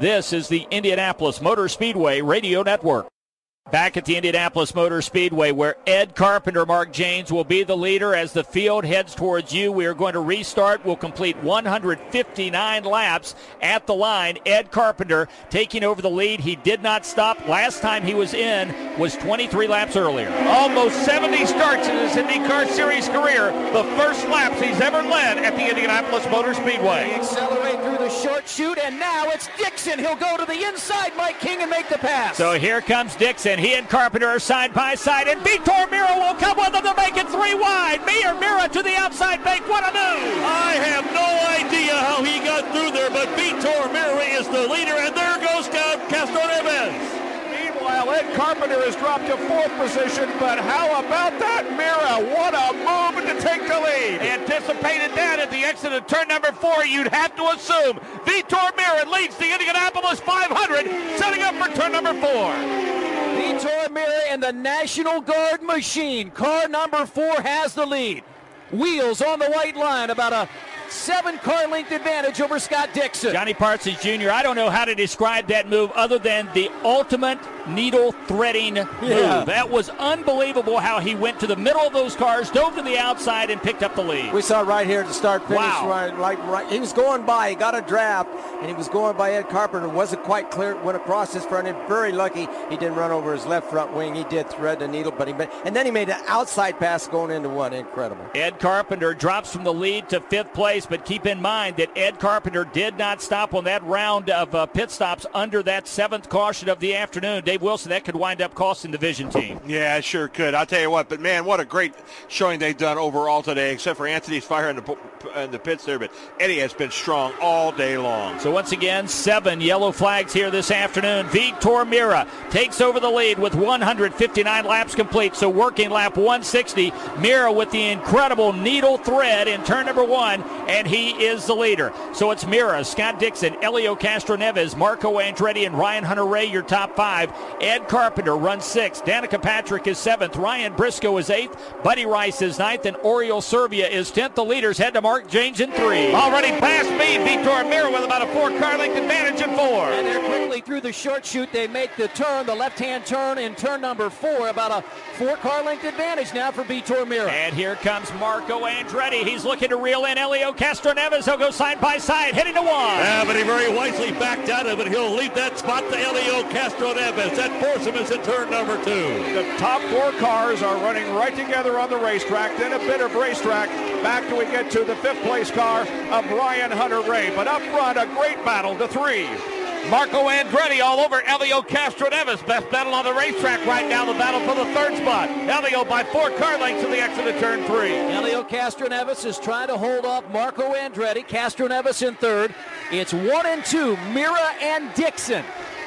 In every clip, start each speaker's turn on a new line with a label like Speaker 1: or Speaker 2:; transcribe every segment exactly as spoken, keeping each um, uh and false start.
Speaker 1: This is the Indianapolis Motor Speedway Radio Network. Back at the Indianapolis Motor Speedway, where Ed Carpenter, Mark Janes, will be the leader as the field heads towards you. We are going to restart. We'll complete one hundred fifty-nine laps at the line. Ed Carpenter taking over the lead. He did not stop. Last time he was in was twenty-three laps earlier.
Speaker 2: Almost seventy starts in his IndyCar Series career. The first laps he's ever led at the Indianapolis Motor Speedway.
Speaker 3: They accelerate through the short chute, and now it's Dixon. He'll go to the inside, Mike King, and make the pass.
Speaker 1: So here comes Dixon. He and Carpenter are side by side, and Vitor Meira will come with them to make it three wide. Meira, Meira to the outside bank. What a move!
Speaker 2: I have no idea how he got through there, but Vitor Meira is the leader, and there goes Castroneves.
Speaker 4: Meanwhile, Ed Carpenter has dropped to fourth position, but how about that Meira? What a move to take the lead.
Speaker 2: Anticipated that at the exit of turn number four. You'd have to assume Vitor Meira leads the Indianapolis five hundred, setting up for turn number four.
Speaker 3: Vitor Meira and the National Guard machine. Car number four has the lead. Wheels on the white line, about a seven car length advantage over Scott Dixon.
Speaker 1: Johnny Parsons Junior, I don't know how to describe that move other than the ultimate needle threading
Speaker 3: yeah.
Speaker 1: move. That was unbelievable how he went to the middle of those cars, dove to the outside, and picked up the lead.
Speaker 5: We saw right here at the start finish.
Speaker 1: Wow.
Speaker 5: Right, like right, he was going by, he got a draft, and he was going by Ed Carpenter. Wasn't quite clear, went across his front end. Very lucky he didn't run over his left front wing. He did thread the needle, but he made, and then he made an outside pass going into one. Incredible.
Speaker 1: Ed Carpenter drops from the lead to fifth place, but keep in mind that Ed Carpenter did not stop on that round of uh, pit stops under that seventh caution of the afternoon. Dave Wilson, that could wind up costing the Vision team.
Speaker 6: Yeah, it sure could. I'll tell you what, but man, what a great showing they've done overall today, except for Anthony's fire in the, in the pits there, but Eddie has been strong all day long.
Speaker 1: So once again, seven yellow flags here this afternoon. Vitor Meira takes over the lead with one hundred fifty-nine laps complete, so working lap one sixty. Meira with the incredible needle thread in turn number one, and he is the leader. So it's Meira, Scott Dixon, Helio Castroneves, Marco Andretti, and Ryan Hunter-Reay, your top five. Ed Carpenter runs sixth. Danica Patrick is seventh. Ryan Briscoe is eighth. Buddy Rice is ninth, and Oriol Servia is tenth. The leaders head to Mark Janes in three.
Speaker 2: Already past me, Vitor Meira with about a four-car length advantage in four.
Speaker 3: And they're quickly through the short chute. They make the turn, the left-hand turn in turn number four. About a four-car length advantage now for Vitor Meira.
Speaker 1: And here comes Marco Andretti. He's looking to reel in Helio Castroneves. He'll go side by side, heading to one.
Speaker 2: Yeah, but he very wisely backed out of it. He'll leave that spot to Helio Castroneves. That force him is in turn number two.
Speaker 4: The top four cars are running right together on the racetrack. Then a bit of racetrack. Back till we get to the fifth place car of Ryan Hunter-Reay. But up front, a great battle to three.
Speaker 2: Marco Andretti all over Helio Castroneves. Best battle on the racetrack right now, the battle for the third spot. Helio by four car lengths to the exit of turn three.
Speaker 3: Helio Castroneves is trying to hold off Marco Andretti. Castroneves in third. It's one and two, Meira and Dixon.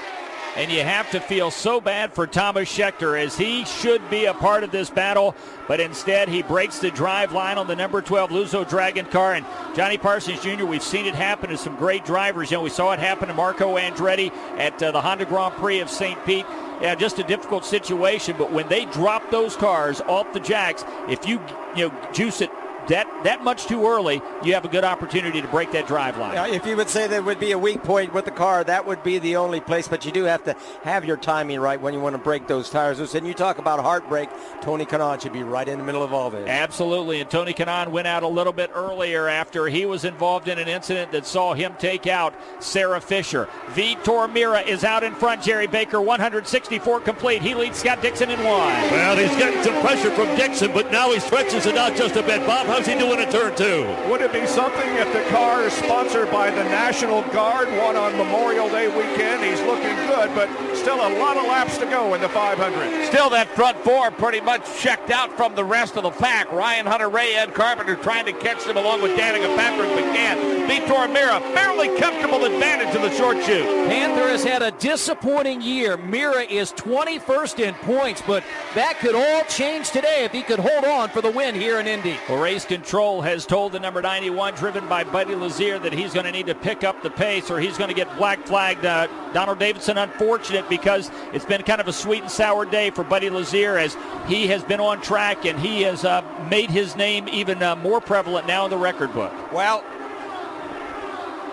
Speaker 1: And you have to feel so bad for Thomas Scheckter, as he should be a part of this battle, but instead he breaks the drive line on the number twelve Lusso Dragon car. And Johnny Parsons Junior, we've seen it happen to some great drivers. You know, we saw it happen to Marco Andretti at uh, the Honda Grand Prix of Saint Pete. Yeah, just a difficult situation, but when they drop those cars off the jacks, if you, you know, juice it that that much too early, you have a good opportunity to break that drive line.
Speaker 5: Yeah, if you would say there would be a weak point with the car, that would be the only place, but you do have to have your timing right when you want to break those tires loose. And you talk about heartbreak, Tony Kanaan should be right in the middle of all this.
Speaker 1: Absolutely, and Tony Kanaan went out a little bit earlier after he was involved in an incident that saw him take out Sarah Fisher. Vitor Meira is out in front. Jerry Baker, one hundred sixty-four complete. He leads Scott Dixon in one.
Speaker 2: Well, he's getting some pressure from Dixon, but now he stretches it out just a bit. Bob, how's he doing in turn two?
Speaker 4: Would it be something if the car is sponsored by the National Guard, one on Memorial Day weekend? He's looking good, but still a lot of laps to go in the five hundred.
Speaker 2: Still that front four pretty much checked out from the rest of the pack. Ryan Hunter-Reay, Ed Carpenter trying to catch them along with Danica Patrick McCann. Vitor Meira, fairly comfortable advantage in the short chute.
Speaker 3: Panther has had a disappointing year. Meira is twenty-first in points, but that could all change today if he could hold on for the win here in Indy.
Speaker 1: Well, Race Control has told the number ninety-one, driven by Buddy Lazier, that he's going to need to pick up the pace or he's going to get black flagged. Uh, Donald Davidson, unfortunate because it's been kind of a sweet and sour day for Buddy Lazier, as he has been on track and he has uh, made his name even uh, more prevalent now in the record book.
Speaker 5: Well,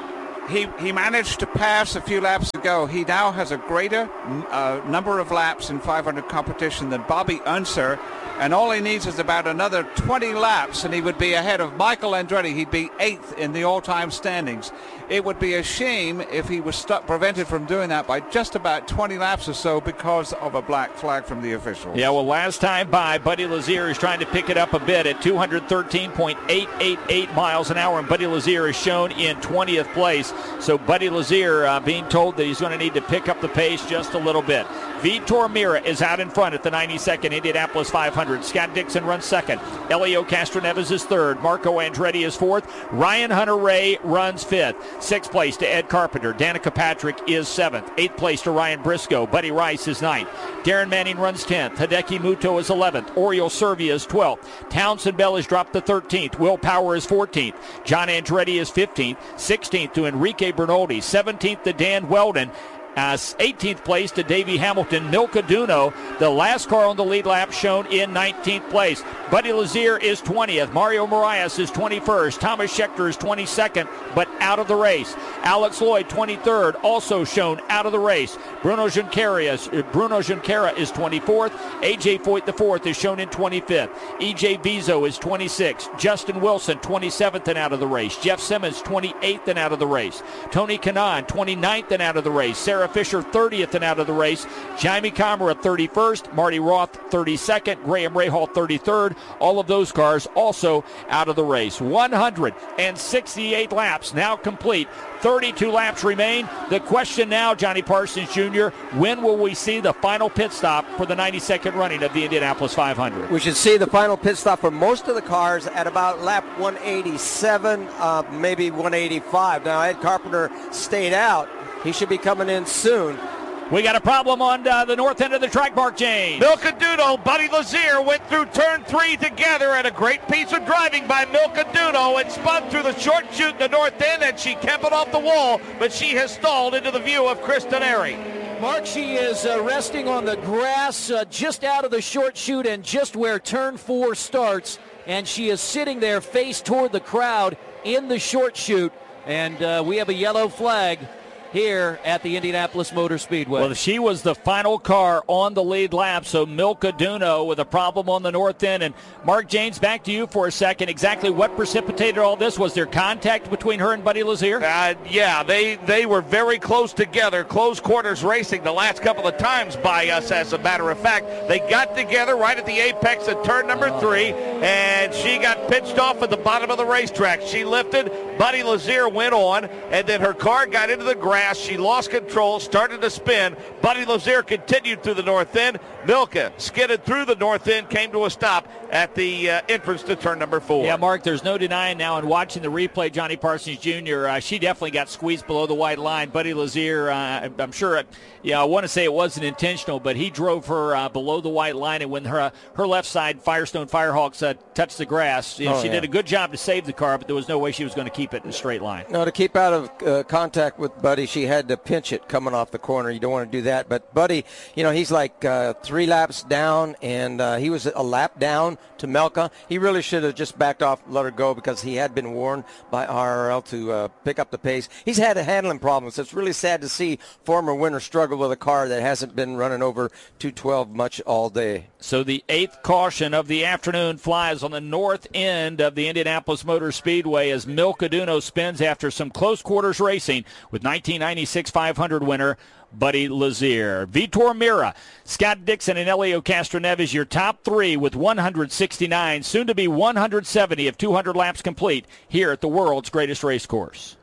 Speaker 7: he, he managed to pass a few laps ago. He now has a greater uh, number of laps in five hundred competition than Bobby Unser, and all he needs is about another twenty laps, and he would be ahead of Michael Andretti. He'd be eighth in the all-time standings. It would be a shame if he was stuck, prevented from doing that by just about twenty laps or so because of a black flag from the officials.
Speaker 1: Yeah, well, last time by, Buddy Lazier is trying to pick it up a bit at two hundred thirteen point eight eight eight miles an hour, and Buddy Lazier is shown in twentieth place. So Buddy Lazier uh, being told that he's going to need to pick up the pace just a little bit. Vitor Mira is out in front at the ninety-second Indianapolis five hundred. Scott Dixon runs second. Elio Castroneves is third. Marco Andretti is fourth. Ryan Hunter-Reay runs fifth. Sixth place to Ed Carpenter. Danica Patrick is seventh. Eighth place to Ryan Briscoe. Buddy Rice is ninth. Darren Manning runs tenth. Hideki Muto is eleventh. Oriol Servia is twelfth. Townsend Bell has dropped to thirteenth. Will Power is fourteenth. John Andretti is fifteenth. sixteenth to Enrique Bernoldi. seventeenth to Dan Weldon. Uh, eighteenth place to Davey Hamilton. Milka Duno, the last car on the lead lap, shown in nineteenth place. Buddy Lazier is twentieth. Mario Moraes is twenty-first. Thomas Schechter is twenty-second, but out of the race. Alex Lloyd, twenty-third, also shown out of the race. Bruno Junqueira is, Bruno Junqueira is twenty-fourth. A J Foyt the fourth is shown in twenty-fifth. E J Vizo is twenty-sixth. Justin Wilson, twenty-seventh and out of the race. Jeff Simmons, twenty-eighth and out of the race. Tony Kanaan, twenty-ninth and out of the race. Sarah Fisher, thirtieth and out of the race. Jaime Camara, thirty-first. Marty Roth, thirty-second. Graham Rahal, thirty-third. All of those cars also out of the race. one hundred sixty-eight laps now complete. thirty-two laps remain. The question now, Johnny Parsons Junior, when will we see the final pit stop for the ninety-second running of the Indianapolis five hundred?
Speaker 5: We should see the final pit stop for most of the cars at about lap one eighty-seven, uh, maybe one eighty-five. Now, Ed Carpenter stayed out. He should be coming in soon.
Speaker 1: We got a problem on uh, the north end of the track, Mark James.
Speaker 2: Milka Duno, Buddy Lazier went through turn three together, and a great piece of driving by Milka Duno, and spun through the short chute in the north end, and she kept it off the wall, but she has stalled into the view of Chris Denari.
Speaker 3: Mark, she is uh, resting on the grass uh, just out of the short chute and just where turn four starts, and she is sitting there face toward the crowd in the short chute, and uh, we have a yellow flag here at the Indianapolis Motor Speedway.
Speaker 1: Well, she was the final car on the lead lap, so Milka Duno with a problem on the north end. And Mark James, back to you for a second. Exactly what precipitated all this? Was there contact between her and Buddy Lazier?
Speaker 2: Uh, yeah, they, they were very close together, close quarters racing the last couple of times by us, as a matter of fact. They got together right at the apex at turn number three, and she got pitched off at the bottom of the racetrack. She lifted, Buddy Lazier went on, and then her car got into the grass. She lost control, started to spin. Buddy Lazier continued through the north end. Milka skidded through the north end, came to a stop at the uh, entrance to turn number four.
Speaker 1: Yeah, Mark, there's no denying now, and watching the replay, Johnny Parsons Junior, uh, she definitely got squeezed below the white line. Buddy Lazier, uh, I'm sure, it, yeah, I want to say it wasn't intentional, but he drove her uh, below the white line, and when her uh, her left side Firestone Firehawks uh, touched the grass, you know,
Speaker 5: oh,
Speaker 1: she
Speaker 5: yeah.
Speaker 1: did a good job to save the car, but there was no way she was going to keep it in a straight line.
Speaker 5: No, to keep out of uh, contact with Buddy, she had to pinch it coming off the corner. You don't want to do that. But Buddy, you know, he's like uh, three laps down, and uh, he was a lap down to Milka. He really should have just backed off, let her go, because he had been warned by R R L to uh, pick up the pace. He's had a handling problem, so it's really sad to see former winner struggle with a car that hasn't been running over two twelve much all day.
Speaker 1: So the eighth caution of the afternoon flies on the north end of the Indianapolis Motor Speedway as Milka Duno spins after some close quarters racing with nineteen ninety-six five hundred winner Buddy Lazier. Vitor Mira, Scott Dixon, and Elio Castroneves, your top three with one hundred sixty-nine, soon to be one hundred seventy of two hundred laps complete here at the world's greatest race course.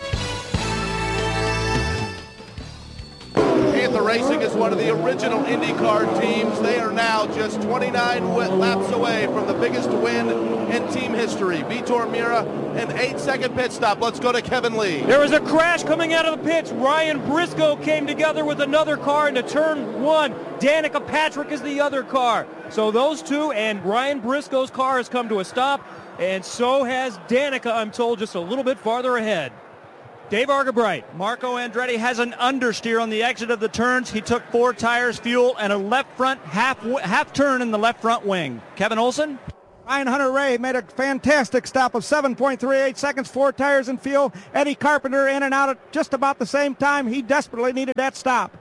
Speaker 8: Panther Racing is one of the original IndyCar teams. They are now just twenty-nine laps away from the biggest win in team history. Vitor Mira, an eight-second pit stop. Let's go to Kevin Lee.
Speaker 9: There was a crash coming out of the pits. Ryan Briscoe came together with another car into turn one. Danica Patrick is the other car. So those two and Ryan Briscoe's car has come to a stop, and so has Danica, I'm told, just a little bit farther ahead. Dave Argabright.
Speaker 10: Marco Andretti has an understeer on the exit of the turns. He took four tires, fuel, and a left front half half turn in the left front wing. Kevin Olson?
Speaker 11: Ryan Hunter-Reay made a fantastic stop of seven point three eight seconds, four tires in field. Eddie Carpenter in and out at just about the same time. He desperately needed that stop.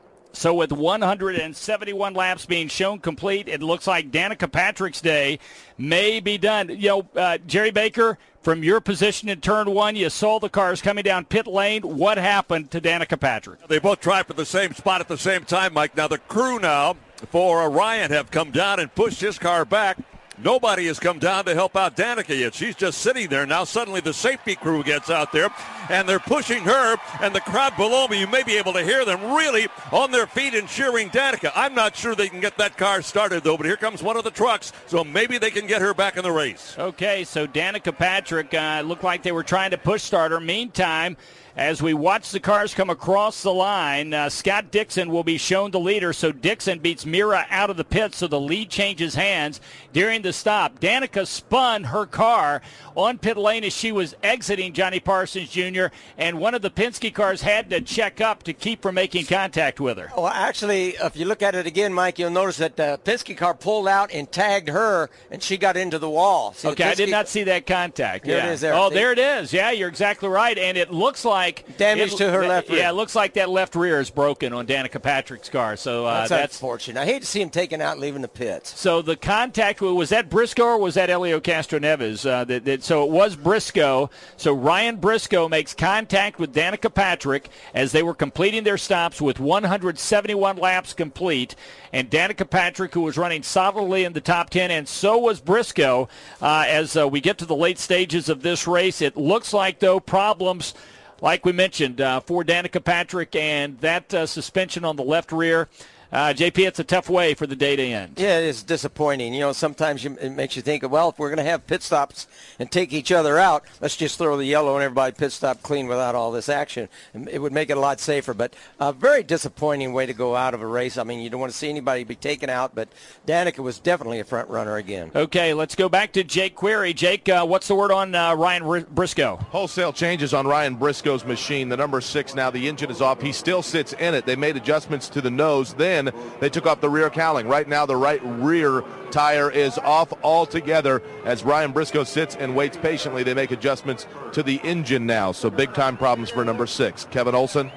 Speaker 1: So with one hundred seventy-one laps being shown complete, it looks like Danica Patrick's day may be done. You know, uh, Jerry Baker, from your position in turn one, you saw the cars coming down pit lane. What happened to Danica Patrick?
Speaker 12: They both tried for the same spot at the same time, Mike. Now the crew now for Ryan have come down and pushed his car back. Nobody has come down to help out Danica yet. She's just sitting there. Now suddenly the safety crew gets out there, and they're pushing her, and the crowd below me, you may be able to hear them really on their feet and cheering Danica. I'm not sure they can get that car started, though, but here comes one of the trucks, so maybe they can get her back in the race.
Speaker 1: Okay, so Danica Patrick uh, looked like they were trying to push start her. Meantime, as we watch the cars come across the line, uh, Scott Dixon will be shown the leader. So Dixon beats Mira out of the pit, so the lead changes hands during the stop. Danica spun her car on pit lane as she was exiting Johnny Parsons Junior, and one of the Penske cars had to check up to keep from making contact with her.
Speaker 5: Well, actually, if you look at it again, Mike, you'll notice that the Penske car pulled out and tagged her, and she got into the wall. See,
Speaker 1: okay,
Speaker 5: the
Speaker 1: I did not see that contact.
Speaker 5: Here
Speaker 1: yeah.
Speaker 5: it is there.
Speaker 1: Oh,
Speaker 5: See?
Speaker 1: there it is. Yeah, you're exactly right, and it looks like
Speaker 5: damage
Speaker 1: it,
Speaker 5: to her left rear.
Speaker 1: Yeah, it looks like that left rear is broken on Danica Patrick's car. So uh,
Speaker 5: that's,
Speaker 1: that's
Speaker 5: unfortunate. I hate to see him taken out, leaving the pits.
Speaker 1: So the contact, was that Briscoe or was that Elio Castroneves? Uh, that, that, so it was Briscoe. So Ryan Briscoe makes contact with Danica Patrick as they were completing their stops with one hundred seventy-one laps complete. And Danica Patrick, who was running solidly in the top ten, and so was Briscoe. Uh, as uh, we get to the late stages of this race, it looks like, though, problems, like we mentioned, uh, for Danica Patrick and that uh, suspension on the left rear. Uh, J P, it's a tough way for the day to end.
Speaker 5: Yeah, it is disappointing. You know, sometimes you, it makes you think, well, if we're going to have pit stops and take each other out, let's just throw the yellow and everybody pit stop clean without all this action. It would make it a lot safer, but a very disappointing way to go out of a race. I mean, you don't want to see anybody be taken out, but Danica was definitely a front runner again.
Speaker 1: Okay, let's go back to Jake Query. Jake, uh, what's the word on uh, Ryan R- Briscoe?
Speaker 8: Wholesale changes on Ryan Briscoe's machine. The number six now, the engine is off. He still sits in it. They made adjustments to the nose. Then they took off the rear cowling. Right now, the right rear tire is off altogether as Ryan Briscoe sits and waits patiently. They make adjustments to the engine now. So big-time problems for number six. Kevin Olson.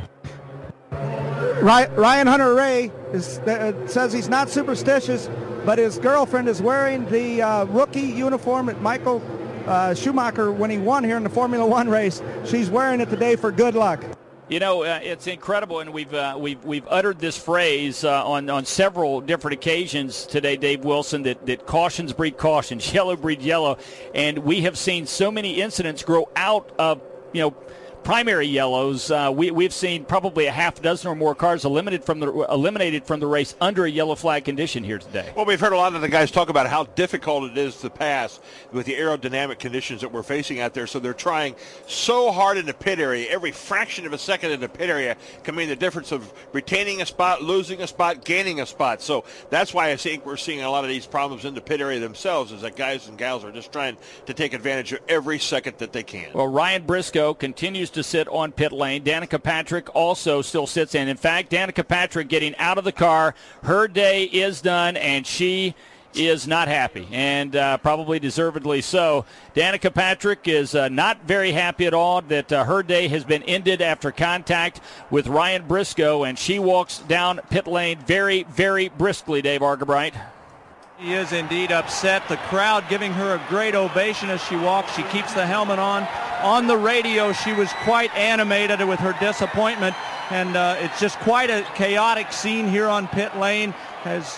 Speaker 11: Ryan Hunter-Reay is, uh, says he's not superstitious, but his girlfriend is wearing the uh, rookie uniform that Michael uh, Schumacher, when he won here in the Formula One race, she's wearing it today for good luck.
Speaker 1: You know, uh, it's incredible, and we've uh, we've we've uttered this phrase uh, on on several different occasions today, Dave Wilson, that, that cautions breed cautions, yellow breed yellow, and we have seen so many incidents grow out of, you know, primary yellows. Uh, we, we've seen probably a half dozen or more cars eliminated from the eliminated from the race under a yellow flag condition here today.
Speaker 6: Well, we've heard a lot of the guys talk about how difficult it is to pass with the aerodynamic conditions that we're facing out there. So they're trying so hard in the pit area. Every fraction of a second in the pit area can mean the difference of retaining a spot, losing a spot, gaining a spot. So that's why I think we're seeing a lot of these problems in the pit area themselves, is that guys and gals are just trying to take advantage of every second that they can.
Speaker 1: Well, Ryan Briscoe continues to sit on pit lane. Danica Patrick also still sits in. In fact, Danica Patrick getting out of the car. Her day is done, and she is not happy, and uh, probably deservedly so. Danica Patrick is uh, not very happy at all that uh, her day has been ended after contact with Ryan Briscoe, and she walks down pit lane very, very briskly, Dave Argabright.
Speaker 10: He is indeed upset. The crowd giving her a great ovation as she walks. She keeps the helmet on. On the radio, she was quite animated with her disappointment, and uh, it's just quite a chaotic scene here on pit lane. As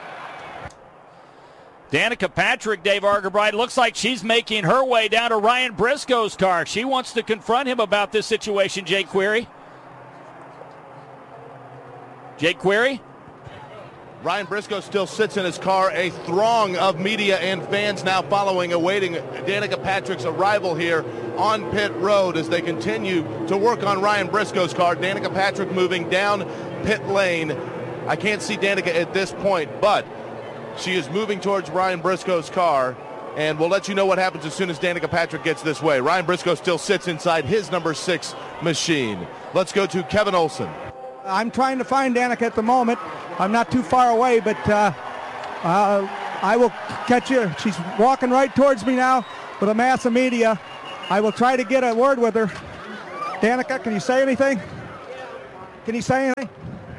Speaker 1: Danica Patrick, Dave Argabright, looks like she's making her way down to Ryan Briscoe's car. She wants to confront him about this situation, Jake Query. Jake Query?
Speaker 8: Ryan Briscoe still sits in his car. A throng of media and fans now following, awaiting Danica Patrick's arrival here on pit road as they continue to work on Ryan Briscoe's car. Danica Patrick moving down pit lane. I can't see Danica at this point, but she is moving towards Ryan Briscoe's car, and we'll let you know what happens as soon as Danica Patrick gets this way. Ryan Briscoe still sits inside his number six machine. Let's go to Kevin Olson.
Speaker 11: I'm trying to find Danica at the moment. I'm not too far away, but uh, uh, I will catch you. She's walking right towards me now with a mass of media. I will try to get a word with her. Danica, can you say anything? Can you say anything?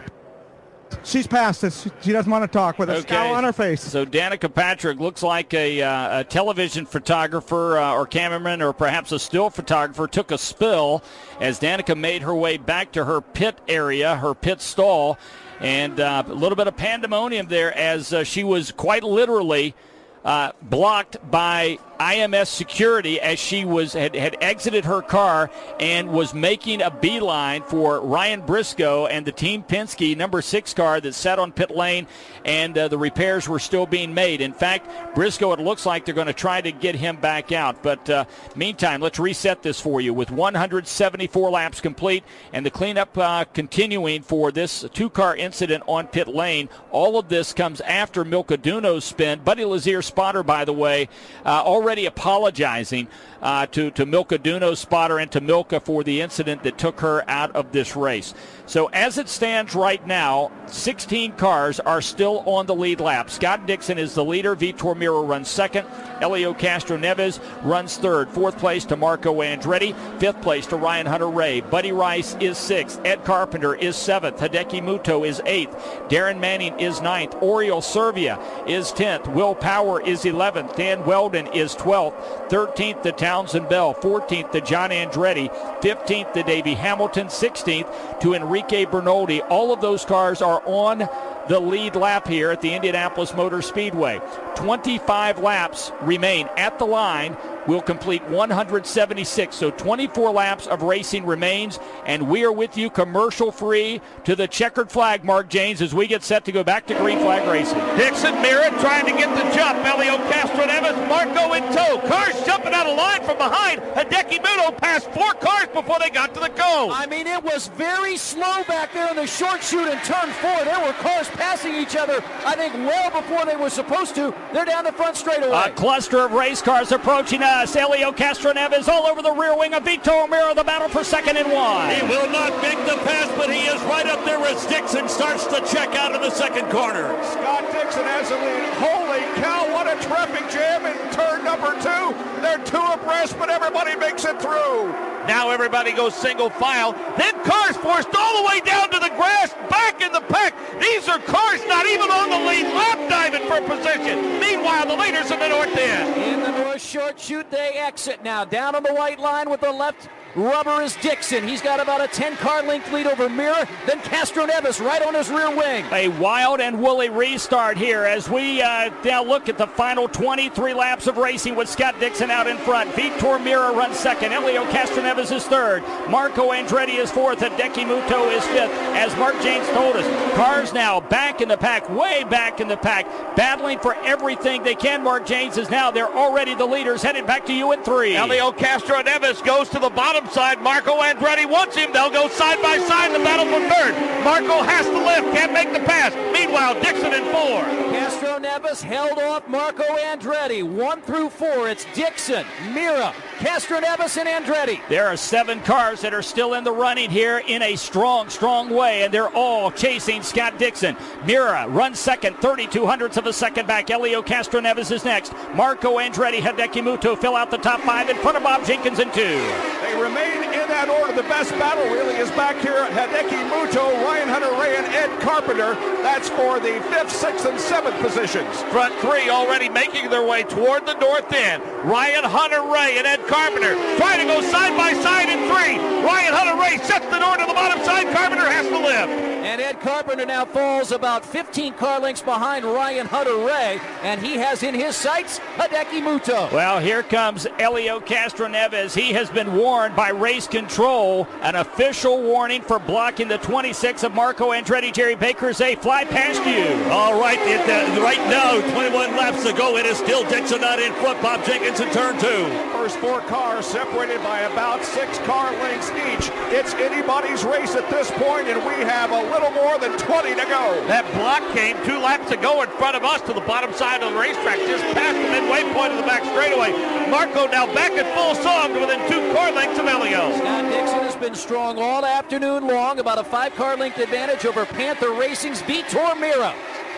Speaker 11: She's past us. She doesn't want to talk with a
Speaker 1: okay.
Speaker 11: scowl on her face.
Speaker 1: So Danica Patrick looks like a, uh, a television photographer uh, or cameraman or perhaps a still photographer took a spill as Danica made her way back to her pit area, her pit stall, and uh, a little bit of pandemonium there as uh, she was quite literally uh, blocked by I M S security as she was had, had exited her car and was making a beeline for Ryan Briscoe and the Team Penske number six car that sat on pit lane, and uh, the repairs were still being made. In fact, Briscoe, it looks like they're going to try to get him back out. But uh, meantime, let's reset this for you with one hundred seventy-four laps complete and the cleanup uh, continuing for this two-car incident on pit lane. All of this comes after Milka Duno's spin. Buddy Lazier spotter, by the way, uh, already Already apologizing uh, to, to Milka Duno's spotter and to Milka for the incident that took her out of this race. So as it stands right now, sixteen cars are still on the lead lap. Scott Dixon is the leader. Vitor Mira runs second. Elio Castro-Neves runs third. Fourth place to Marco Andretti. Fifth place to Ryan Hunter-Ray. Buddy Rice is sixth. Ed Carpenter is seventh. Hideki Muto is eighth. Darren Manning is ninth. Oriol Servia is tenth. Will Power is eleventh. Dan Weldon is twelfth. thirteenth to Townsend Bell. fourteenth to John Andretti. fifteenth to Davey Hamilton. sixteenth to Enrique Bernoldi. All of those cars are on the lead lap here at the Indianapolis Motor Speedway. twenty-five laps remain at the line. We'll complete one hundred seventy-six, so twenty-four laps of racing remains, and we are with you commercial-free to the checkered flag, Mark Janes, as we get set to go back to green flag racing.
Speaker 2: Dixon Mira trying to get the jump. Elio Castro-Neves, Marco in tow. Cars jumping out of line from behind. Hideki Muto passed four cars before they got to the cone.
Speaker 3: I mean, it was very slow back there in the short chute in turn four. There were cars passing each other, I think, well before they were supposed to. They're down the front straightaway.
Speaker 1: A cluster of race cars approaching us. Elio Castro-Neves all over the rear wing of Vitor Mira, the battle for second and one.
Speaker 12: He will not make the pass, but he is right up there as Dixon starts to check out in the second corner.
Speaker 4: Scott Dixon has the lead. Holy cow, what a traffic jam in turn number two. They're two abreast, but everybody makes it through.
Speaker 2: Now everybody goes single file. Then cars forced all the way down to the grass, back in the pack. These are cars not even on the lead lap diving for position. Meanwhile, the leaders in the north end.
Speaker 3: In the north short chute, they exit now. Down on the white line with the left rubber is Dixon. He's got about a ten-car length lead over Mira. Then Castro-Neves right on his rear wing.
Speaker 1: A wild and woolly restart here as we uh, now look at the final twenty-three laps of racing with Scott Dixon out in front. Vitor Mira runs second. Elio Castro-Neves is third. Marco Andretti is fourth. Hideki Muto is fifth. As Mark Janes told us, cars now back in the pack, way back in the pack, battling for everything they can. Mark Janes is now, they're already the leaders, headed back to you in three.
Speaker 2: Elio Castro-Neves goes to the bottom side. Marco Andretti wants him. They'll go side by side in the battle for third. Marco has to lift, can't make the pass. Meanwhile, Dixon in four.
Speaker 3: Castro-Neves held off Marco Andretti. One through four, it's Dixon, Mira, Castro-Neves, and Andretti.
Speaker 1: There are seven cars that are still in the running here in a strong, strong way, and they're all chasing Scott Dixon. Mira runs second, thirty-two hundredths of a second back. Elio Castro-Neves is next. Marco Andretti, Hideki Muto fill out the top five in front of Bob Jenkins in two.
Speaker 4: They remain in that order. The best battle really is back here. Hideki Muto, Ryan Hunter-Ray, and Ed Carpenter. That's for the fifth, sixth, and seventh positions.
Speaker 2: Front three already making their way toward the north end. Ryan Hunter-Ray and Ed Carpenter trying to go side by side in three. Ryan Hunter-Ray sets the door to the bottom side. Carpenter has to lift.
Speaker 3: And Ed Carpenter now falls about fifteen car lengths behind Ryan Hunter-Ray, and he has in his sights Hideki Muto.
Speaker 1: Well, here comes Elio Castro-Neves. He has been warned by race control, an official warning for blocking the twenty-six of Marco Andretti. Jerry Baker say fly past you.
Speaker 12: All right, it, uh, right now, twenty-one laps to go. It is still Dixon not in front. Bob Jenkins in turn two.
Speaker 4: First four cars separated by about six car lengths each. It's anybody's race at this point, and we have a little more than twenty to go.
Speaker 2: That block came two laps ago in front of us to the bottom side of the racetrack, just past the midway point of the back straightaway. Marco now back at full song to within two car lengths of Elio.
Speaker 3: Scott Dixon has been strong all afternoon long, about a five car length advantage over Panther Racing's Vitor Mira.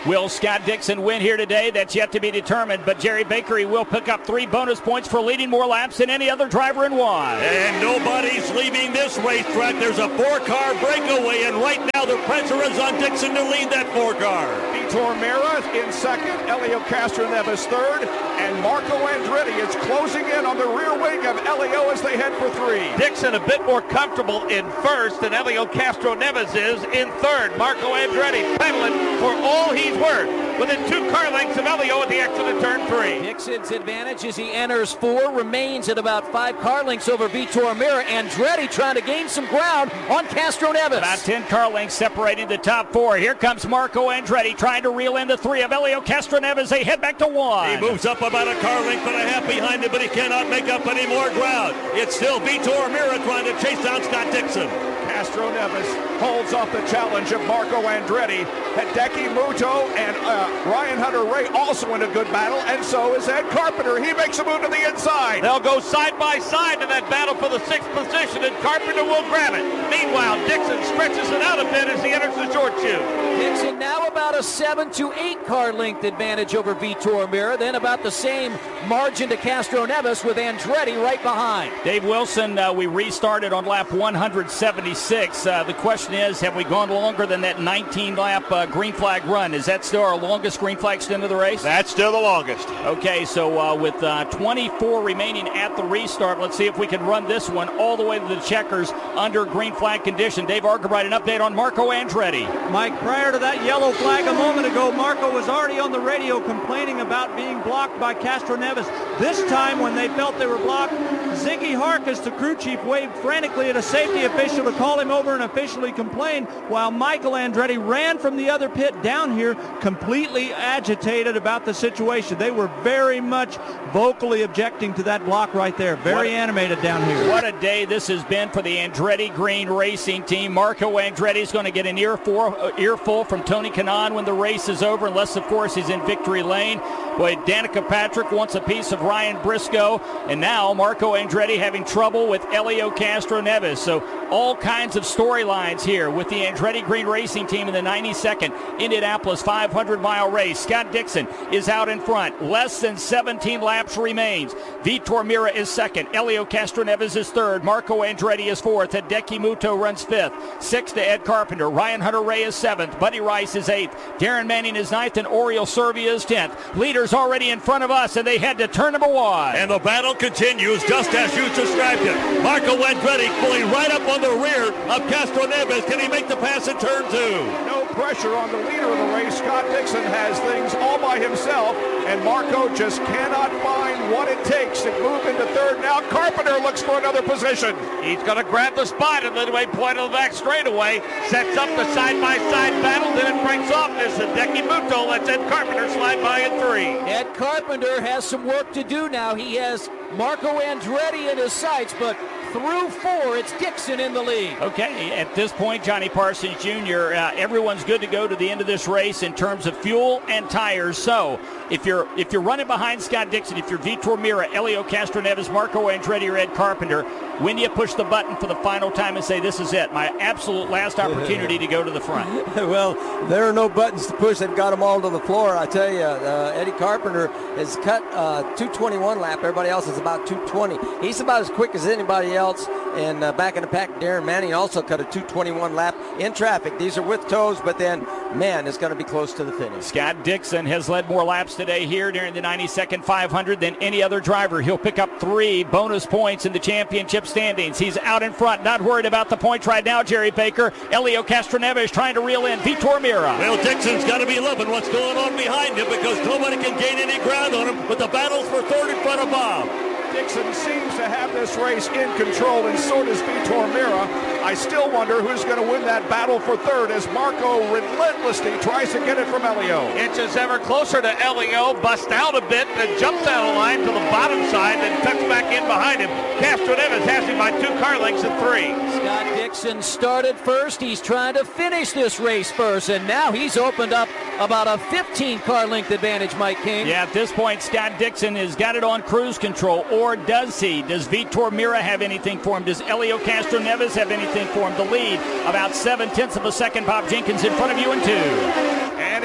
Speaker 1: Will Scott Dixon win here today? That's yet to be determined, but Jerry Baker, he will pick up three bonus points for leading more laps than any other driver in one.
Speaker 12: And nobody's leaving this racetrack. There's a four-car breakaway, and right now the pressure is on Dixon to lead that four-car.
Speaker 4: Vitor Meira in second, Helio Castroneves third, and Marco Andretti is closing in on the rear wing of Helio as they head for three.
Speaker 2: Dixon a bit more comfortable in first than Helio Castroneves is in third. Marco Andretti pedaling for all he's worth within two car lengths of Helio at the exit of turn three.
Speaker 3: Dixon's advantage as he enters four remains at about five car lengths over Vitor Meira. Andretti trying to gain some ground on Castroneves.
Speaker 1: About ten car lengths separating the top four. Here comes Marco Andretti trying to reel in the three of Helio Castroneves. They head back to one.
Speaker 12: He moves up about a car length and a half behind him, but he cannot make up any more ground. It's still Vitor Meira trying to chase down Scott Dixon.
Speaker 4: Castroneves holds off the challenge of Marco Andretti. Hideki Muto and uh, Ryan Hunter-Reay also in a good battle, and so is Ed Carpenter. He makes a move to the inside.
Speaker 2: They'll go side by side in that battle for the sixth position, and Carpenter will grab it. Meanwhile, Dixon stretches it out a bit as he enters the short chute.
Speaker 3: Dixon now about a seven to eight car length advantage over Vitor Meira, then about the same margin to Castroneves with Andretti right behind.
Speaker 1: Dave Wilson, uh, we restarted on lap one seventy-six. Uh, the question is, have we gone longer than that nineteen lap uh, green flag run? Is that still our longest green flag stint of the race?
Speaker 6: That's still the longest.
Speaker 1: Okay, so uh, with uh, twenty-four remaining at the restart, let's see if we can run this one all the way to the checkers under green flag condition. Dave Argabright, an update on Marco Andretti.
Speaker 10: Mike, prior to that yellow flag a moment ago, Marco was already on the radio complaining about being blocked by Castroneves. This time, when they felt they were blocked, Ziggy Harkus, the crew chief, waved frantically at a safety official to call him over and officially complain, while Michael Andretti ran from the other pit down here completely agitated about the situation. They were very much vocally objecting to that block right there. Very what, animated down here.
Speaker 1: What a day this has been for the Andretti Green Racing team. Marco Andretti is going to get an earful, uh, earful from Tony Kanaan when the race is over, unless, of course, he's in victory lane. Boy, Danica Patrick wants a piece of Ryan Briscoe, and now Marco Andretti having trouble with Helio Castroneves. So all kinds of storylines here with the Andretti Green Racing team in the ninety-second Indianapolis five hundred mile race. Scott Dixon is out in front. Less than seventeen laps remains. Vitor Meira is second. Helio Castroneves is third. Marco Andretti is fourth. Hideki Muto runs fifth. Sixth to Ed Carpenter. Ryan Hunter-Reay is seventh. Buddy Rice is eighth. Darren Manning is ninth, and Oriol Servia is tenth. Leaders already in front of us, and they head to turn number one.
Speaker 12: And the battle continues just as you described it. Marco Andretti pulling right up on the rear of Castroneves. Can he make the pass in turn two?
Speaker 4: No pressure on the leader of the race. Scott Dixon has things all by himself, and Marco just cannot find what it takes to move into third. Now Carpenter looks for another position.
Speaker 2: He's going to grab the spot at midway point of the back straightaway. Sets up the side-by-side battle. Then it breaks off as Hideki Muto lets Ed Carpenter slide by in three.
Speaker 3: Ed Carpenter has some work to do now. He has Marco Andretti in his sights, but through four, it's Dixon in the lead.
Speaker 1: Okay, at this point, Johnny Parsons Junior, uh, everyone's good to go to the end of this race in terms of fuel and tires. So if you're if you're running behind Scott Dixon, if you're Vitor Meira, Helio Castroneves, Marco Andretti, or Ed Carpenter, when do you push the button for the final time and say, this is it, my absolute last opportunity to go to the front?
Speaker 5: Well, there are no buttons to push. They've got them all to the floor. I tell you, uh, Eddie Carpenter has cut uh, two twenty-one lap. Everybody else is about two twenty. He's about as quick as anybody else. And uh, back in the pack, Darren Manning also cut a two twenty-one lap in traffic. These are with toes, but then, man, it's going to be close to the finish.
Speaker 1: Scott Dixon has led more laps today here during the ninety-second five hundred than any other driver. He'll pick up three bonus points in the championship standings. He's out in front, not worried about the points right now, Jerry Baker. Helio Castroneves trying to reel in Vitor Meira.
Speaker 12: Well, Dixon's got to be loving what's going on behind him because nobody can gain any ground on him, but the battle's for third in front of Bob.
Speaker 4: Dixon seems to have this race in control, and so does Vitor Meira. I still wonder who's going to win that battle for third as Marco relentlessly tries to get it from Helio.
Speaker 2: Inches ever closer to Helio, busts out a bit, then jumps out of line to the bottom side, then tucks back in behind him. Castroneves has him by two car lengths at three.
Speaker 3: Scott Dixon started first. He's trying to finish this race first, and now he's opened up about a fifteen car length advantage, Mike King.
Speaker 1: Yeah, at this point, Scott Dixon has got it on cruise control, or does he? Does Vitor Meira have anything for him? Does Helio Castroneves have anything for him? The lead, about seven-tenths of a second. Bob Jenkins in front of you in two.
Speaker 4: And it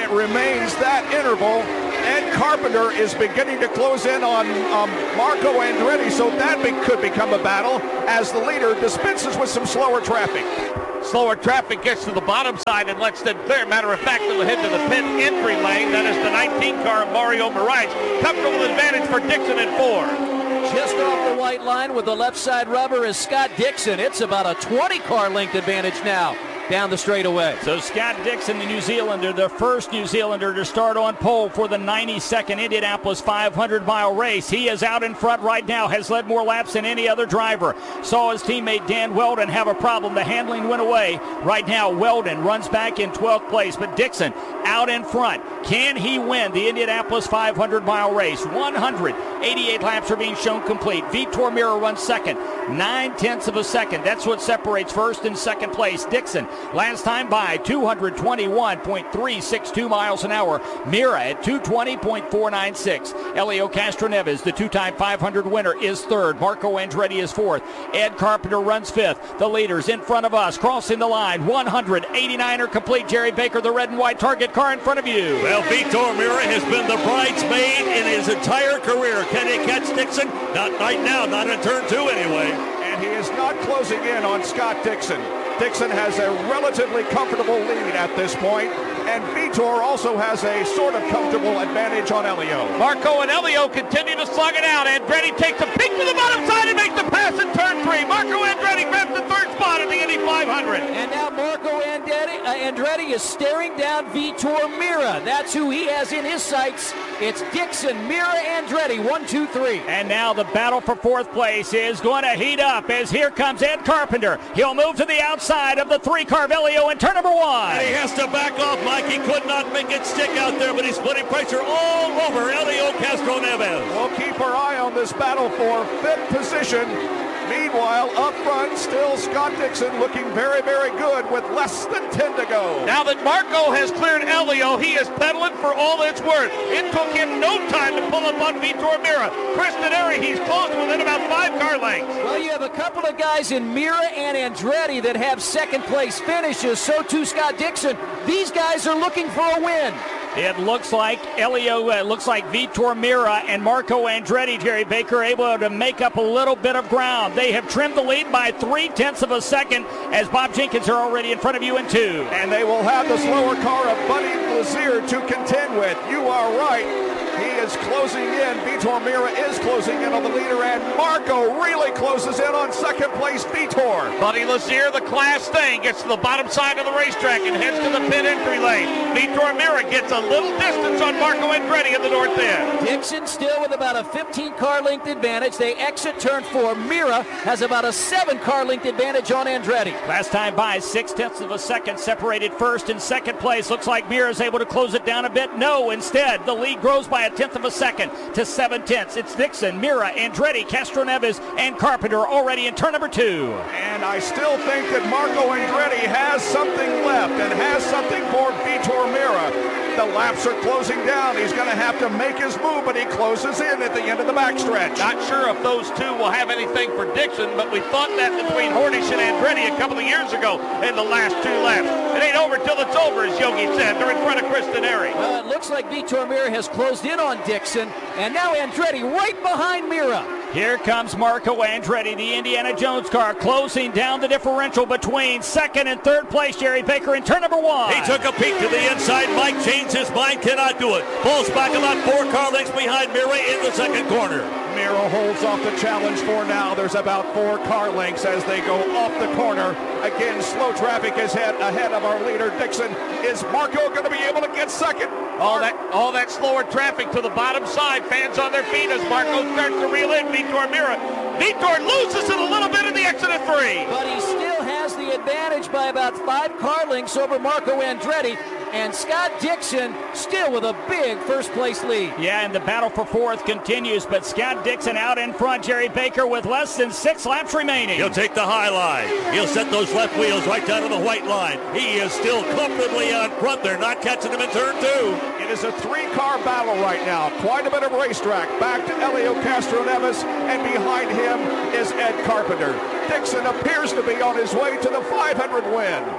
Speaker 4: it remains that interval. Ed Carpenter is beginning to close in on um, Marco Andretti, so that be, could become a battle as the leader dispenses with some slower traffic.
Speaker 2: Slower traffic gets to the bottom side and lets them clear. Matter of fact, they'll head to the pit entry lane. That is the nineteen car of Mario Moraes. Comfortable advantage for Dixon in four.
Speaker 3: Just off the white line with the left side rubber is Scott Dixon. It's about a twenty car length advantage now down the straightaway.
Speaker 1: So Scott Dixon, the New Zealander, the first New Zealander to start on pole for the ninety-second Indianapolis five hundred mile race. He is out in front right now, has led more laps than any other driver. Saw his teammate Dan Weldon have a problem. The handling went away. Right now, Weldon runs back in twelfth place, but Dixon out in front. Can he win the Indianapolis five hundred mile race? one hundred eighty-eight laps are being shown complete. Vitor Meira runs second, nine tenths of a second. That's what separates first and second place. Dixon last time by two hundred twenty-one point three six two miles an hour. Meira at two twenty point four nine six. Helio Castroneves, the two-time five hundred winner, is third. Marco Andretti is fourth. Ed Carpenter runs fifth. The leaders in front of us crossing the line. one hundred eighty-nine are complete. Jerry Baker, the red and white target car in front of you.
Speaker 12: Well, Vitor Meira has been the bridesmaid in his entire career. Can he catch Dixon? Not right now, not in turn two anyway.
Speaker 4: And he is not closing in on Scott Dixon. Dixon has a relatively comfortable lead at this point, and Vitor also has a sort of comfortable advantage on Helio.
Speaker 2: Marco and Helio continue to slug it out. Andretti takes a peek to the bottom side and makes the pass in turn three. Marco Andretti grabs the third spot in the Indy five hundred.
Speaker 3: And now Marco Andretti, uh, Andretti is staring down Vitor Meira. That's who he has in his sights. It's Dixon, Meira, Andretti, one, two, three.
Speaker 1: And now the battle for fourth place is going to heat up as here comes Ed Carpenter. He'll move to the outside of the three-car Helio in turn number one.
Speaker 12: And he has to back off, Mike. He could not make it stick out there, but he's putting pressure all over Helio Castroneves.
Speaker 4: We'll keep our eye on this battle for fifth position. Meanwhile, up front, still Scott Dixon looking very, very good with less than ten to go.
Speaker 2: Now that Marco has cleared Helio, he is pedaling for all it's worth. It took him no time to pull up on Vitor Meira. Chris Denari, he's close within about five car lengths.
Speaker 3: Well, you have a couple of guys in Meira and Andretti that have second place finishes. So too Scott Dixon. These guys are looking for a win.
Speaker 1: It looks like Helio, uh, looks like Vitor Meira and Marco Andretti, Jerry Baker, able to make up a little bit of ground. They have trimmed the lead by three-tenths of a second as Bob Jenkins are already in front of you in two.
Speaker 4: And they will have the slower car of Buddy Lazier to contend with. You are right. He is closing in. Vitor Meira is closing in on the leader, and Marco really closes in on second place Vitor.
Speaker 2: Buddy Lazier, the class thing, gets to the bottom side of the racetrack and heads to the pit entry lane. Vitor Meira gets a little distance on Marco Andretti in the north end.
Speaker 3: Dixon still with about a fifteen car length advantage. They exit turn four. Meira has about a seven car length advantage on Andretti.
Speaker 1: Last time by six-tenths of a second separated first and second place. Looks like Meira is able to close it down a bit. No, instead, the lead grows by a tenth of a second to seven tenths. It's Dixon, Meira, Andretti, Castroneves, and Carpenter already in turn number two.
Speaker 4: And I still think that Marco Andretti has something left and has something for Vitor Meira. The laps are closing down. He's going to have to make his move, but he closes in at the end of the backstretch.
Speaker 2: Not sure if those two will have anything for Dixon, but we thought that between Hornish and Andretti a couple of years ago in the last two laps. It ain't over till it's over, as Yogi said. They're in front of Chris Denari.
Speaker 3: Well, it looks like Vitor Meira has closed in on Dixon, and now Andretti right behind Meira.
Speaker 1: Here comes Marco Andretti, the Indiana Jones car, closing down the differential between second and third place. Jerry Baker in turn number one.
Speaker 12: He took a peek to the inside. Mike changed his mind, cannot do it. Pulls back about four car lengths behind Meira in the second corner.
Speaker 4: Meira holds off the challenge for now. There's about four car lengths as they go off the corner. Again, slow traffic is head ahead of our leader, Dixon. Is Marco going to be able to get second?
Speaker 2: All that all that slower traffic to the bottom side. Fans on their feet as Marco starts to reel in Vitor Meira. Vitor loses it a little bit in the exit of three.
Speaker 3: But he still has the advantage by about five car lengths over Marco Andretti. And Scott Dixon still with a big first place lead.
Speaker 1: Yeah, and the battle for fourth continues, but Scott Dixon out in front. Jerry Baker with less than six laps remaining.
Speaker 12: He'll take the high line. He'll set those left wheels right down to the white line. He is still comfortably out front. They're not catching him in turn two.
Speaker 4: It is a three-car battle right now. Quite a bit of racetrack. Back to Helio Castroneves, and behind him is Ed Carpenter. Dixon appears to be on his way to the five hundred win.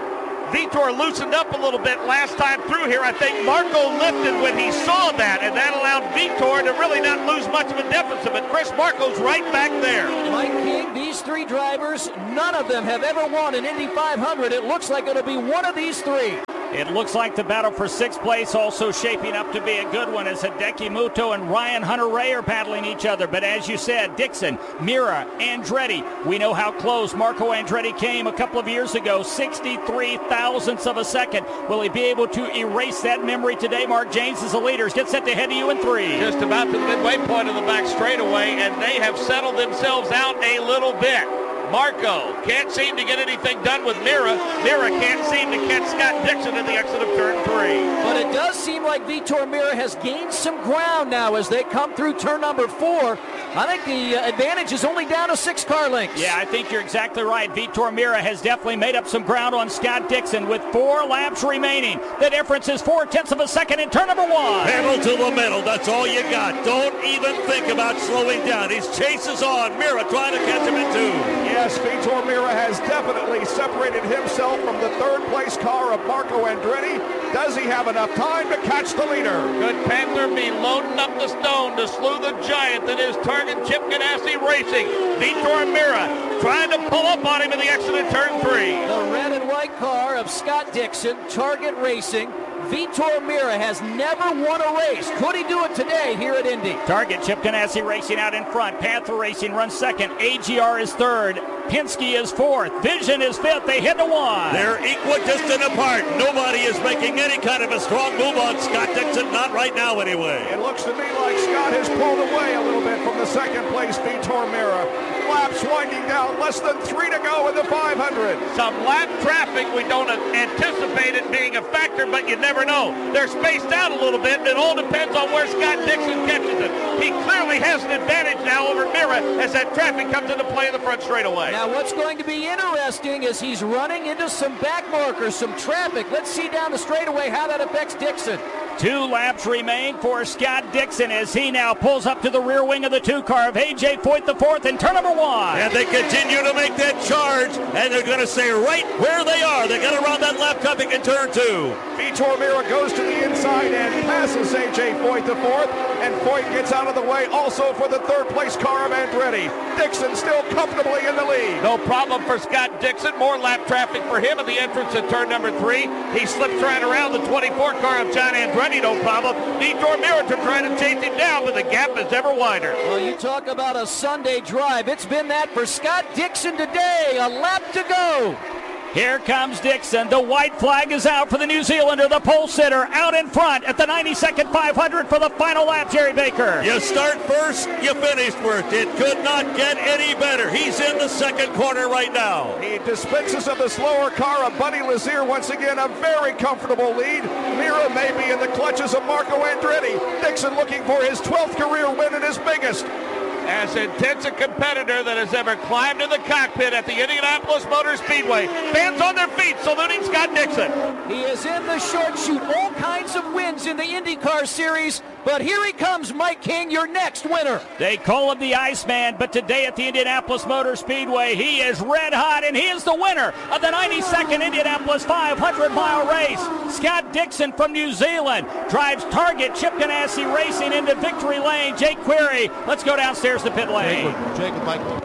Speaker 2: Vitor loosened up a little bit last time through here. I think Marco lifted when he saw that, and that allowed Vitor to really not lose much of a deficit. But Chris Marco's right back there.
Speaker 3: Mike King, these three drivers, none of them have ever won an Indy five hundred. It looks like it'll be one of these three.
Speaker 1: It looks like the battle for sixth place also shaping up to be a good one as Hideki Muto and Ryan Hunter-Reay are battling each other. But as you said, Dixon, Mira, Andretti, we know how close Marco Andretti came a couple of years ago, sixty-three thousandths of a second. Will he be able to erase that memory today? Mark James is the leader. Get set to head to you in three.
Speaker 2: Just about to the midway point of the back straightaway, and they have settled themselves out a little bit. Marco can't seem to get anything done with Mira. Mira can't seem to catch Scott Dixon at the exit of turn three.
Speaker 3: But it does seem like Vitor Mira has gained some ground now as they come through turn number four. I think the uh, advantage is only down to six car lengths.
Speaker 1: Yeah, I think you're exactly right. Vitor Mira has definitely made up some ground on Scott Dixon with four laps remaining. The difference is four tenths of a second in turn number one.
Speaker 12: Pedal to the metal. That's all you got. Don't even think about slowing down. His chase is on. Mira trying to catch him in two.
Speaker 4: Yes, Vitor Mira has definitely separated himself from the third place car of Marco Andretti. Does he have enough time to catch the leader?
Speaker 2: Good Panther be loading up the stone to slew the giant that is Target Chip Ganassi Racing. Vitor Mira trying to pull up on him in the exit of turn three.
Speaker 3: The red and white car of Scott Dixon, Target Racing. Vitor Mira has never won a race. Could he do it today here at Indy?
Speaker 1: Target Chip Ganassi Racing out in front. Panther Racing runs second. A G R is third. Penske is fourth. Vision is fifth. They hit to one.
Speaker 12: They're equidistant apart. Nobody is making any kind of a strong move on Scott Dixon. Not right now, anyway.
Speaker 4: It looks to me like Scott has pulled away a little bit from the second place Vitor Mira. Laps winding down. Less than three to go in the five hundred.
Speaker 2: Some lap traffic. We don't anticipate it being a factor, but you never know. They're spaced out a little bit. It all depends on where Scott Dixon catches it. He clearly has an advantage now over Mira as that traffic comes into play in the front straightaway.
Speaker 3: Now what's going to be interesting is he's running into some back markers, some traffic. Let's see down the straightaway how that affects Dixon.
Speaker 1: Two laps remain for Scott Dixon as he now pulls up to the rear wing of the two car of A J Foyt the fourth in turn number one.
Speaker 12: And they continue to make that charge, and they're going to stay right where they are. They got to run that lap traffic in turn two.
Speaker 4: Vitor Mira goes to the inside and passes A J Foyt the fourth, and Foyt gets out of the way also for the third place car of Andretti. Dixon still comfortably in the lead.
Speaker 2: No problem for Scott Dixon. More lap traffic for him at the entrance at turn number three. He slips right around the twenty-four car of John Andretti, no problem. Vitor Mira trying to chase him down, but the gap is ever wider.
Speaker 3: Well, you talk about a Sunday drive. It's been that for Scott Dixon today. A lap to go.
Speaker 1: Here comes Dixon. The white flag is out for the New Zealander, the pole sitter, out in front at the ninety-second five hundred for the final lap, Jerry Baker.
Speaker 12: You start first, you finish first. It could not get any better. He's in the second corner right now.
Speaker 4: He dispenses of the slower car of Buddy Lazier. Once again, a very comfortable lead. Mira may be in the clutches of Marco Andretti. Dixon looking for his twelfth career win and his biggest.
Speaker 2: As intense a competitor that has ever climbed in the cockpit at the Indianapolis Motor Speedway. Fans on their feet saluting Scott Dixon.
Speaker 3: He is in the short shoot. All kinds of wins in the IndyCar Series. But here he comes, Mike King, your next winner.
Speaker 1: They call him the Iceman, but today at the Indianapolis Motor Speedway, he is red hot, and he is the winner of the ninety-second Indianapolis five hundred mile race. Scott Dixon from New Zealand drives Target Chip Ganassi Racing into victory lane. Jake Query, let's go downstairs to pit lane.
Speaker 8: Jake, Jake and Michael.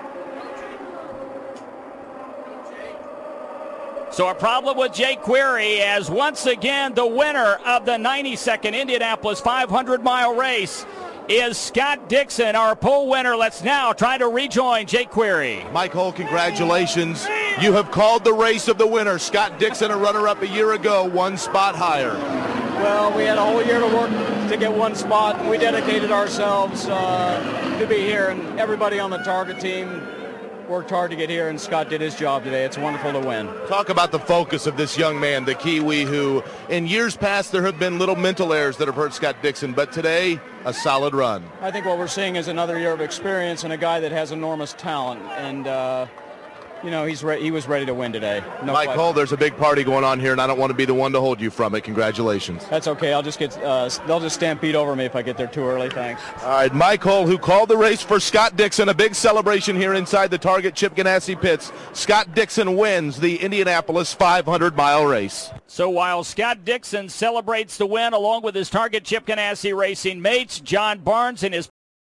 Speaker 1: So a problem with Jake Query as once again the winner of the ninety-second Indianapolis five hundred mile race is Scott Dixon, our pole winner. Let's now try to rejoin Jake Query.
Speaker 8: Mike Hull, congratulations. You have called the race of the winner. Scott Dixon, a runner-up a year ago, one spot higher.
Speaker 13: Well, we had a whole year to work to get one spot, and we dedicated ourselves uh, to be here, and everybody on the Target team worked hard to get here, and Scott did his job today. It's wonderful to win.
Speaker 8: Talk about the focus of this young man, the Kiwi, who in years past there have been little mental errors that have hurt Scott Dixon, but today a solid run.
Speaker 13: I think what we're seeing is another year of experience and a guy that has enormous talent, and uh, you know, he's re- he was ready to win today. No
Speaker 8: Mike
Speaker 13: question.
Speaker 8: Hull, there's a big party going on here, and I don't want to be the one to hold you from it. Congratulations.
Speaker 13: That's okay. I'll just get, uh, they'll just stampede over me if I get there too early. Thanks.
Speaker 8: All right, Mike Hull, who called the race for Scott Dixon, a big celebration here inside the Target Chip Ganassi pits. Scott Dixon wins the Indianapolis five hundred mile race.
Speaker 1: So while Scott Dixon celebrates the win along with his Target Chip Ganassi Racing mates, John Barnes and his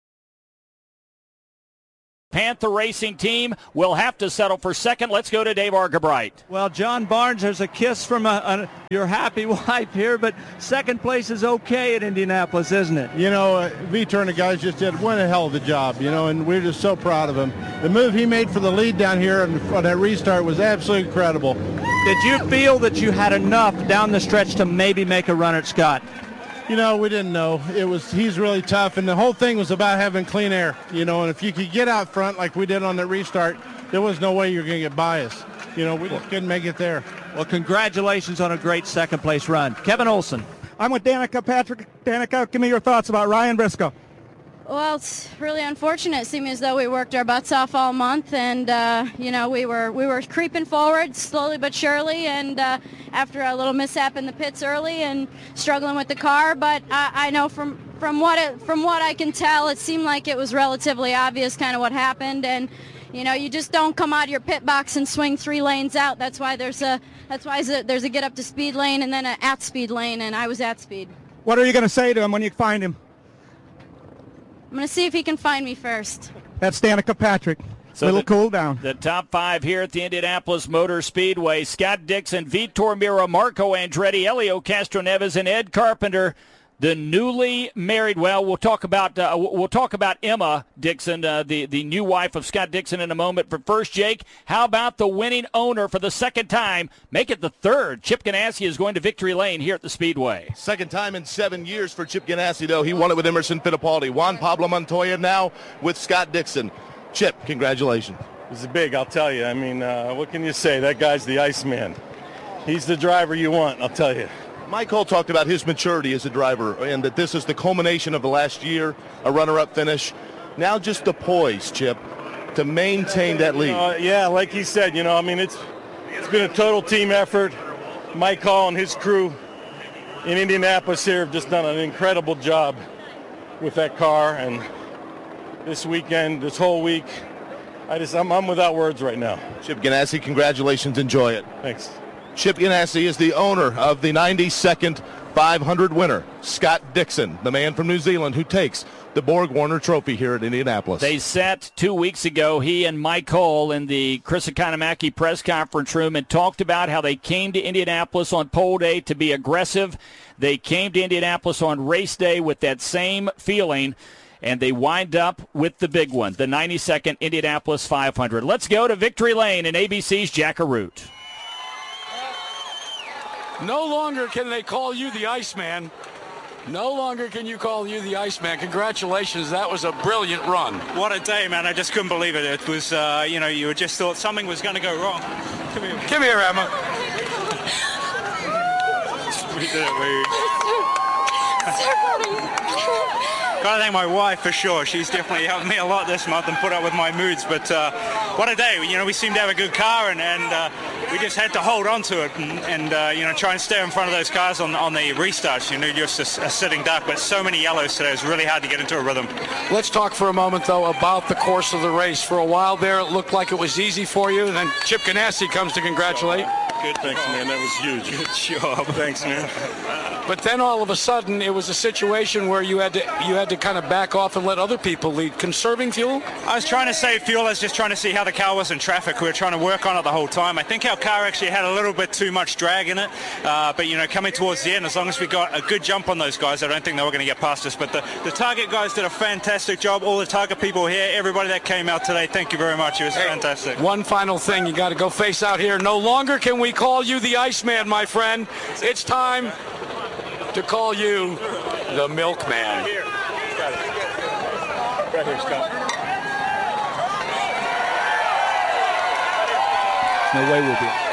Speaker 1: Panther Racing team will have to settle for second. Let's go to Dave Argabright.
Speaker 10: Well, John Barnes, there's a kiss from a, a, your happy wife here, but second place is okay at Indianapolis, isn't it?
Speaker 14: You know, uh, Vitor and the guys just did one hell of a job, you know, and we're just so proud of him. The move he made for the lead down here on, on that restart was absolutely incredible.
Speaker 10: Did you feel that you had enough down the stretch to maybe make a run at Scott?
Speaker 14: You know, we didn't know. It was he's really tough, and the whole thing was about having clean air, you know, and if you could get out front like we did on the restart, there was no way you're going to get by us. You know, we just couldn't make it there.
Speaker 10: Well, congratulations on a great second-place run. Kevin Olson.
Speaker 11: I'm with Danica Patrick. Danica, give me your thoughts about Ryan Briscoe.
Speaker 15: Well, it's really unfortunate. It seemed as though we worked our butts off all month, and uh, you know we were we were creeping forward slowly but surely. And uh, after a little mishap in the pits early and struggling with the car, but I, I know from from what it, from what I can tell, it seemed like it was relatively obvious kind of what happened. And you know you just don't come out of your pit box and swing three lanes out. That's why there's a that's why there's a get up to speed lane and then an at speed lane, and I was at speed.
Speaker 11: What are you going to say to him when you find him?
Speaker 15: I'm going to see if he can find me first.
Speaker 11: That's Danica Patrick.
Speaker 1: So
Speaker 11: Little
Speaker 1: the,
Speaker 11: cool down.
Speaker 1: The top five here at the Indianapolis Motor Speedway: Scott Dixon, Vitor Mira, Marco Andretti, Helio Castroneves, and Ed Carpenter. The newly married, well, we'll talk about uh, we'll talk about Emma Dixon, uh, the the new wife of Scott Dixon, in a moment. But first, Jake, how about the winning owner for the second time? Make it the third. Chip Ganassi is going to victory lane here at the Speedway.
Speaker 8: Second time in seven years for Chip Ganassi, though. He won it with Emerson Fittipaldi. Juan Pablo Montoya now with Scott Dixon. Chip, congratulations.
Speaker 16: This is big, I'll tell you. I mean, uh, what can you say? That guy's the Iceman. He's the driver you want, I'll tell you.
Speaker 8: Mike Hull talked about his maturity as a driver and that this is the culmination of the last year, a runner-up finish. Now just the poise, Chip, to maintain that lead.
Speaker 16: Uh, yeah, like he said, you know, I mean, it's it's been a total team effort. Mike Hull and his crew in Indianapolis here have just done an incredible job with that car. And this weekend, this whole week, I just, I'm, I'm without words right now.
Speaker 8: Chip Ganassi, congratulations. Enjoy it.
Speaker 16: Thanks.
Speaker 8: Chip Ganassi is the owner of the ninety-second five hundred winner, Scott Dixon, the man from New Zealand who takes the Borg Warner Trophy here at Indianapolis.
Speaker 1: They sat two weeks ago, he and Mike Hull, in the Chris Economaki press conference room and talked about how they came to Indianapolis on pole day to be aggressive. They came to Indianapolis on race day with that same feeling, and they wind up with the big one, the ninety-second Indianapolis five hundred. Let's go to victory lane in A B C's Jack Arute.
Speaker 17: No longer can they call you the Iceman. No longer can you call you the Iceman. Congratulations. That was a brilliant run.
Speaker 18: What a day, man. I just couldn't believe it. It was, uh, you know, you just thought something was going to go wrong. Come here.
Speaker 17: Come here, Emma.
Speaker 18: We did it, we... Gotta thank my wife for sure. She's definitely helped me a lot this month and put up with my moods. But uh, what a day! You know, we seem to have a good car, and, and uh, we just had to hold on to it and, and uh, you know, try and stay in front of those cars on on the restarts. You know, just a, a sitting duck. But so many yellows today, it was really hard to get into a rhythm.
Speaker 17: Let's talk for a moment though about the course of the race. For a while there, it looked like it was easy for you, and then Chip Ganassi comes to congratulate.
Speaker 16: Good, thanks, man. That was huge.
Speaker 18: Good job.
Speaker 16: Thanks, man.
Speaker 17: But then all of a sudden, it was a situation where you had to you had to kind of back off and let other people lead. Conserving fuel?
Speaker 18: I was trying to save fuel. I was just trying to see how the car was in traffic. We were trying to work on it the whole time. I think our car actually had a little bit too much drag in it. Uh, but, you know, coming towards the end, as long as we got a good jump on those guys, I don't think they were going to get past us. But the, the Target guys did a fantastic job. All the Target people here, everybody that came out today, thank you very much. It was hey, fantastic.
Speaker 17: One final thing. You got to go face out here. No longer can we call you the Iceman, my friend. It's time to call you the Milkman.
Speaker 16: Right here. Right here, Scott.
Speaker 10: No way we'll be.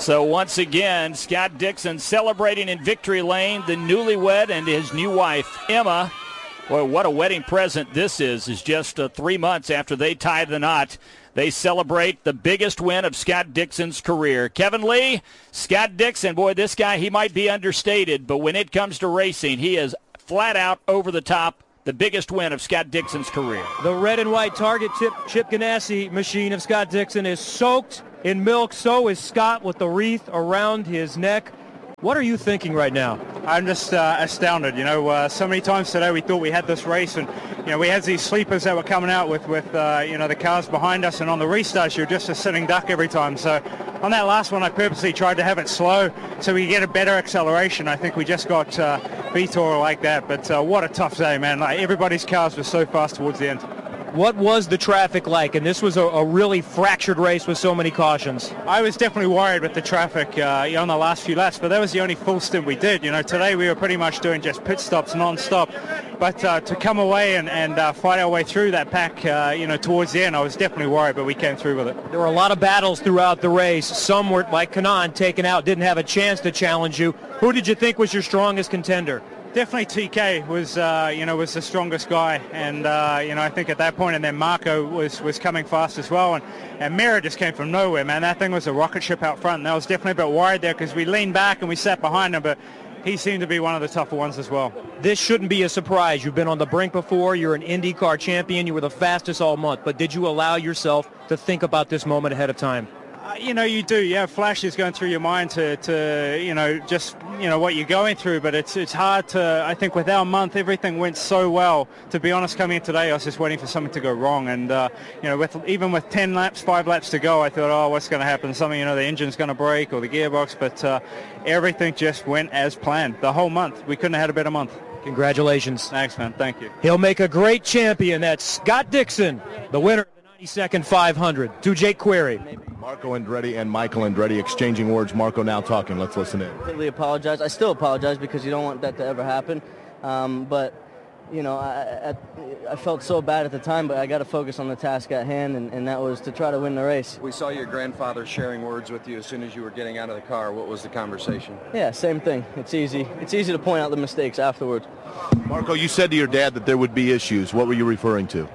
Speaker 1: So once again, Scott Dixon celebrating in victory lane, the newlywed and his new wife, Emma. Boy, what a wedding present this is, is just uh, three months after they tied the knot. They celebrate the biggest win of Scott Dixon's career. Kevin Lee, Scott Dixon, boy, this guy, he might be understated, but when it comes to racing, he is flat out over the top. The biggest win of Scott Dixon's career.
Speaker 9: The red and white Target Chip, Chip Ganassi machine of Scott Dixon is soaked in milk. So is Scott with the wreath around his neck. What are you thinking right now?
Speaker 18: I'm just uh, astounded. You know, uh, so many times today we thought we had this race, and you know we had these sleepers that were coming out with with uh, you know the cars behind us, and on the restarts you're just a sitting duck every time. So on that last one, I purposely tried to have it slow so we get a better acceleration. I think we just got uh, Vitor like that, but uh, what a tough day, man! Like everybody's cars were so fast towards the end.
Speaker 9: What was the traffic like? And this was a, a really fractured race with so many cautions.
Speaker 18: I was definitely worried with the traffic uh, on the last few laps, but that was the only full stint we did. You know, today we were pretty much doing just pit stops non-stop. But uh, to come away and, and uh, fight our way through that pack, uh, you know, towards the end, I was definitely worried, but we came through with it.
Speaker 9: There were a lot of battles throughout the race. Some were, like Kanaan, taken out, didn't have a chance to challenge you. Who did you think was your strongest contender?
Speaker 18: Definitely T K was, uh, you know, was the strongest guy, and uh, you know, I think at that point, and then Marco was, was coming fast as well, and and Mira just came from nowhere, man. That thing was a rocket ship out front, and I was definitely a bit worried there because we leaned back and we sat behind him, but he seemed to be one of the tougher ones as well.
Speaker 9: This shouldn't be a surprise. You've been on the brink before. You're an IndyCar champion. You were the fastest all month, but did you allow yourself to think about this moment ahead of time?
Speaker 18: Uh, you know, you do. You have flashes going through your mind to, to, you know, just, you know, what you're going through. But it's it's hard to, I think with our month, everything went so well. To be honest, coming in today, I was just waiting for something to go wrong. And, uh, you know, with even with ten laps, five laps to go, I thought, oh, what's going to happen? Something, you know, the engine's going to break or the gearbox. But uh, everything just went as planned. The whole month. We couldn't have had a better month.
Speaker 9: Congratulations.
Speaker 18: Thanks, man. Thank you.
Speaker 9: He'll make a great champion. That's Scott Dixon, the winner of the ninety-second five hundred. To Jake Query.
Speaker 19: Marco Andretti and Michael Andretti exchanging words. Marco now talking. Let's listen in.
Speaker 20: I completely apologize. I still apologize because you don't want that to ever happen. Um, but, you know, I, I, I felt so bad at the time, but I got to focus on the task at hand, and, and that was to try to win the race.
Speaker 21: We saw your grandfather sharing words with you as soon as you were getting out of the car. What was the conversation?
Speaker 20: Yeah, same thing. It's easy. It's easy to point out the mistakes afterwards.
Speaker 19: Marco, you said to your dad that there would be issues. What were you referring to?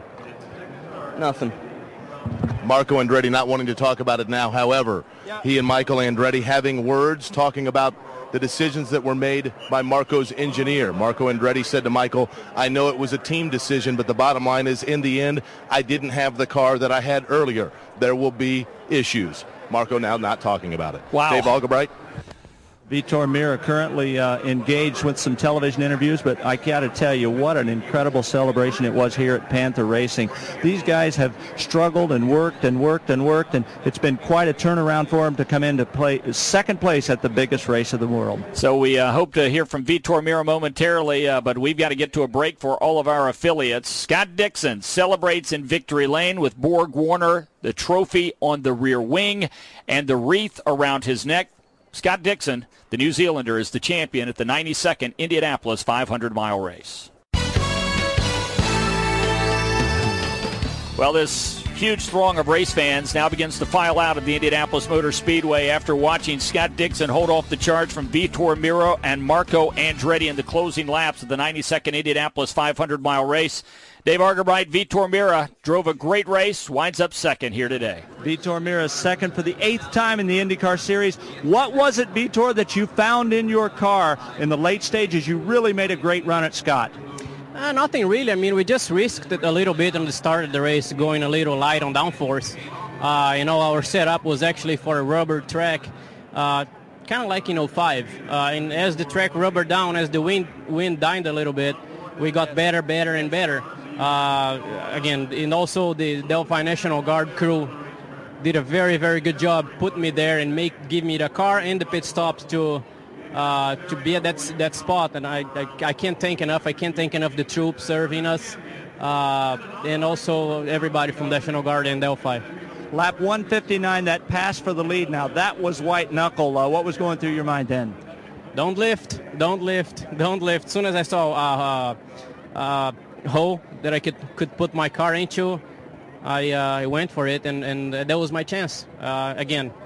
Speaker 20: Nothing.
Speaker 19: Marco Andretti not wanting to talk about it now. However, he and Michael Andretti having words talking about the decisions that were made by Marco's engineer. Marco Andretti said to Michael, I know it was a team decision, but the bottom line is, in the end, I didn't have the car that I had earlier. There will be issues. Marco now not talking about it.
Speaker 10: Wow.
Speaker 19: Dave Algebright.
Speaker 10: Vitor Mira currently uh, engaged with some television interviews, but I got to tell you what an incredible celebration it was here at Panther Racing. These guys have struggled and worked and worked and worked, and it's been quite a turnaround for them to come in to play second place at the biggest race of the world.
Speaker 1: So we uh, hope to hear from Vitor Mira momentarily, uh, but we've got to get to a break for all of our affiliates. Scott Dixon celebrates in victory lane with Borg Warner, the trophy on the rear wing, and the wreath around his neck. Scott Dixon, the New Zealander, is the champion at the ninety-second Indianapolis five hundred mile race. Well, this huge throng of race fans now begins to file out of the Indianapolis Motor Speedway after watching Scott Dixon hold off the charge from Vitor Mira and Marco Andretti in the closing laps of the ninety-second Indianapolis five hundred mile race. Dave Argerbright, Vitor Mira drove a great race, winds up second here today.
Speaker 10: Vitor Mira second for the eighth time in the IndyCar Series. What was it, Vitor, that you found in your car in the late stages? You really made a great run at Scott.
Speaker 22: Uh, nothing really. I mean, we just risked it a little bit on the start of the race, going a little light on downforce. Uh, you know, our setup was actually for a rubber track, uh, kind of like in oh five. Uh, and as the track rubbered down, as the wind, wind died a little bit, we got better, better, and better. Uh, again, and also the Delphi National Guard crew did a very, very good job putting me there and make give me the car and the pit stops to uh, to be at that that spot. And I, I I can't thank enough. I can't thank enough the troops serving us, uh, and also everybody from National Guard and Delphi.
Speaker 10: Lap one fifty-nine, that pass for the lead now, that was white knuckle. Uh, what was going through your mind then?
Speaker 22: Don't lift, don't lift, don't lift. As soon as I saw uh, uh, uh, hole that I could could put my car into, I, uh, I went for it, and, and that was my chance. Uh, again,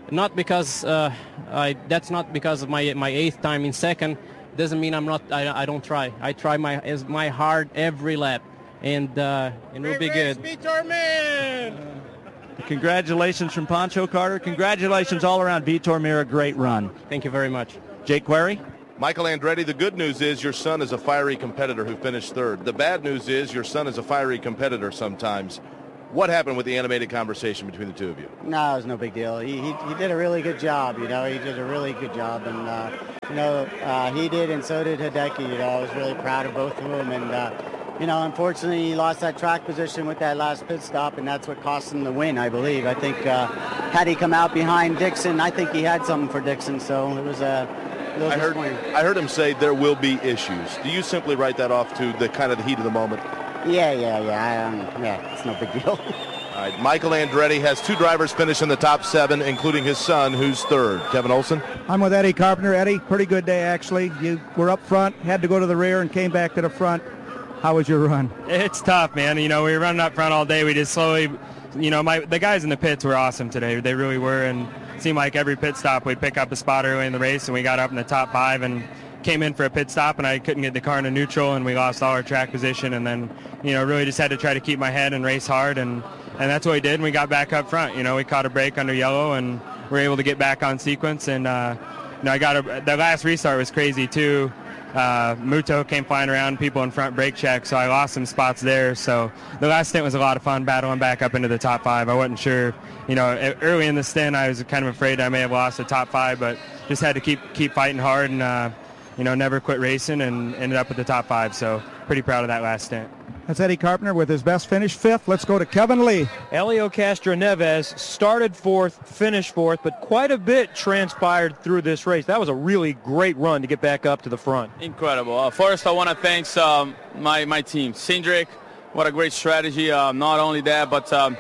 Speaker 22: not because uh, I, that's not because of my my eighth time in second. Doesn't mean I'm not. I, I don't try. I try my as my hard every lap, and uh, and we'll be good.
Speaker 9: Vitor man!
Speaker 10: Congratulations from Pancho Carter. Congratulations all around, Vitor Meira. Great run.
Speaker 22: Thank you very much.
Speaker 10: Jake Query.
Speaker 19: Michael Andretti, the good news is your son is a fiery competitor who finished third. The bad news is your son is a fiery competitor sometimes. What happened with the animated conversation between the two of you?
Speaker 6: No, it was no big deal. He, he, he did a really good job, you know. He did a really good job. And, uh, you know, uh, he did and so did Hideki. You know, I was really proud of both of them. And, uh, you know, unfortunately, he lost that track position with that last pit stop, and that's what cost him the win, I believe. I think uh, had he come out behind Dixon, I think he had something for Dixon. So it was a...
Speaker 19: I heard, I heard him say there will be issues. Do you simply write that off to the kind of the heat of the moment?
Speaker 6: Yeah, yeah, yeah. Um, yeah, it's no big deal.
Speaker 19: All right, Michael Andretti has two drivers finish in the top seven, including his son, who's third. Kevin Olson?
Speaker 11: I'm with Eddie Carpenter. Eddie, pretty good day, actually. You were up front, had to go to the rear, and came back to the front. How was your run?
Speaker 9: It's tough, man. You know, we were running up front all day. We just slowly, you know, my the guys in the pits were awesome today. They really were, and it seemed like every pit stop we'd pick up a spot early in the race, and we got up in the top five and came in for a pit stop, and I couldn't get the car into neutral, and we lost all our track position, and then, you know, really just had to try to keep my head and race hard, and, and that's what we did, and we got back up front. You know, we caught a break under yellow, and we were able to get back on sequence, and, uh, you know, I got a, the last restart was crazy, too. Uh, Muto came flying around, people in front brake check, so I lost some spots there. So the last stint was a lot of fun, battling back up into the top five. I wasn't sure, you know, early in the stint I was kind of afraid I may have lost the top five, but just had to keep keep fighting hard and, uh, you know, never quit racing and ended up at the top five. So pretty proud of that last stint.
Speaker 11: That's Eddie Carpenter with his best finish, fifth. Let's go to Kevin Lee.
Speaker 9: Helio Castroneves started fourth, finished fourth, but quite a bit transpired through this race. That was a really great run to get back up to the front.
Speaker 7: Incredible. Uh, first, I want to thank um, my, my team. Cindric, what a great strategy. Uh, not only that, but um,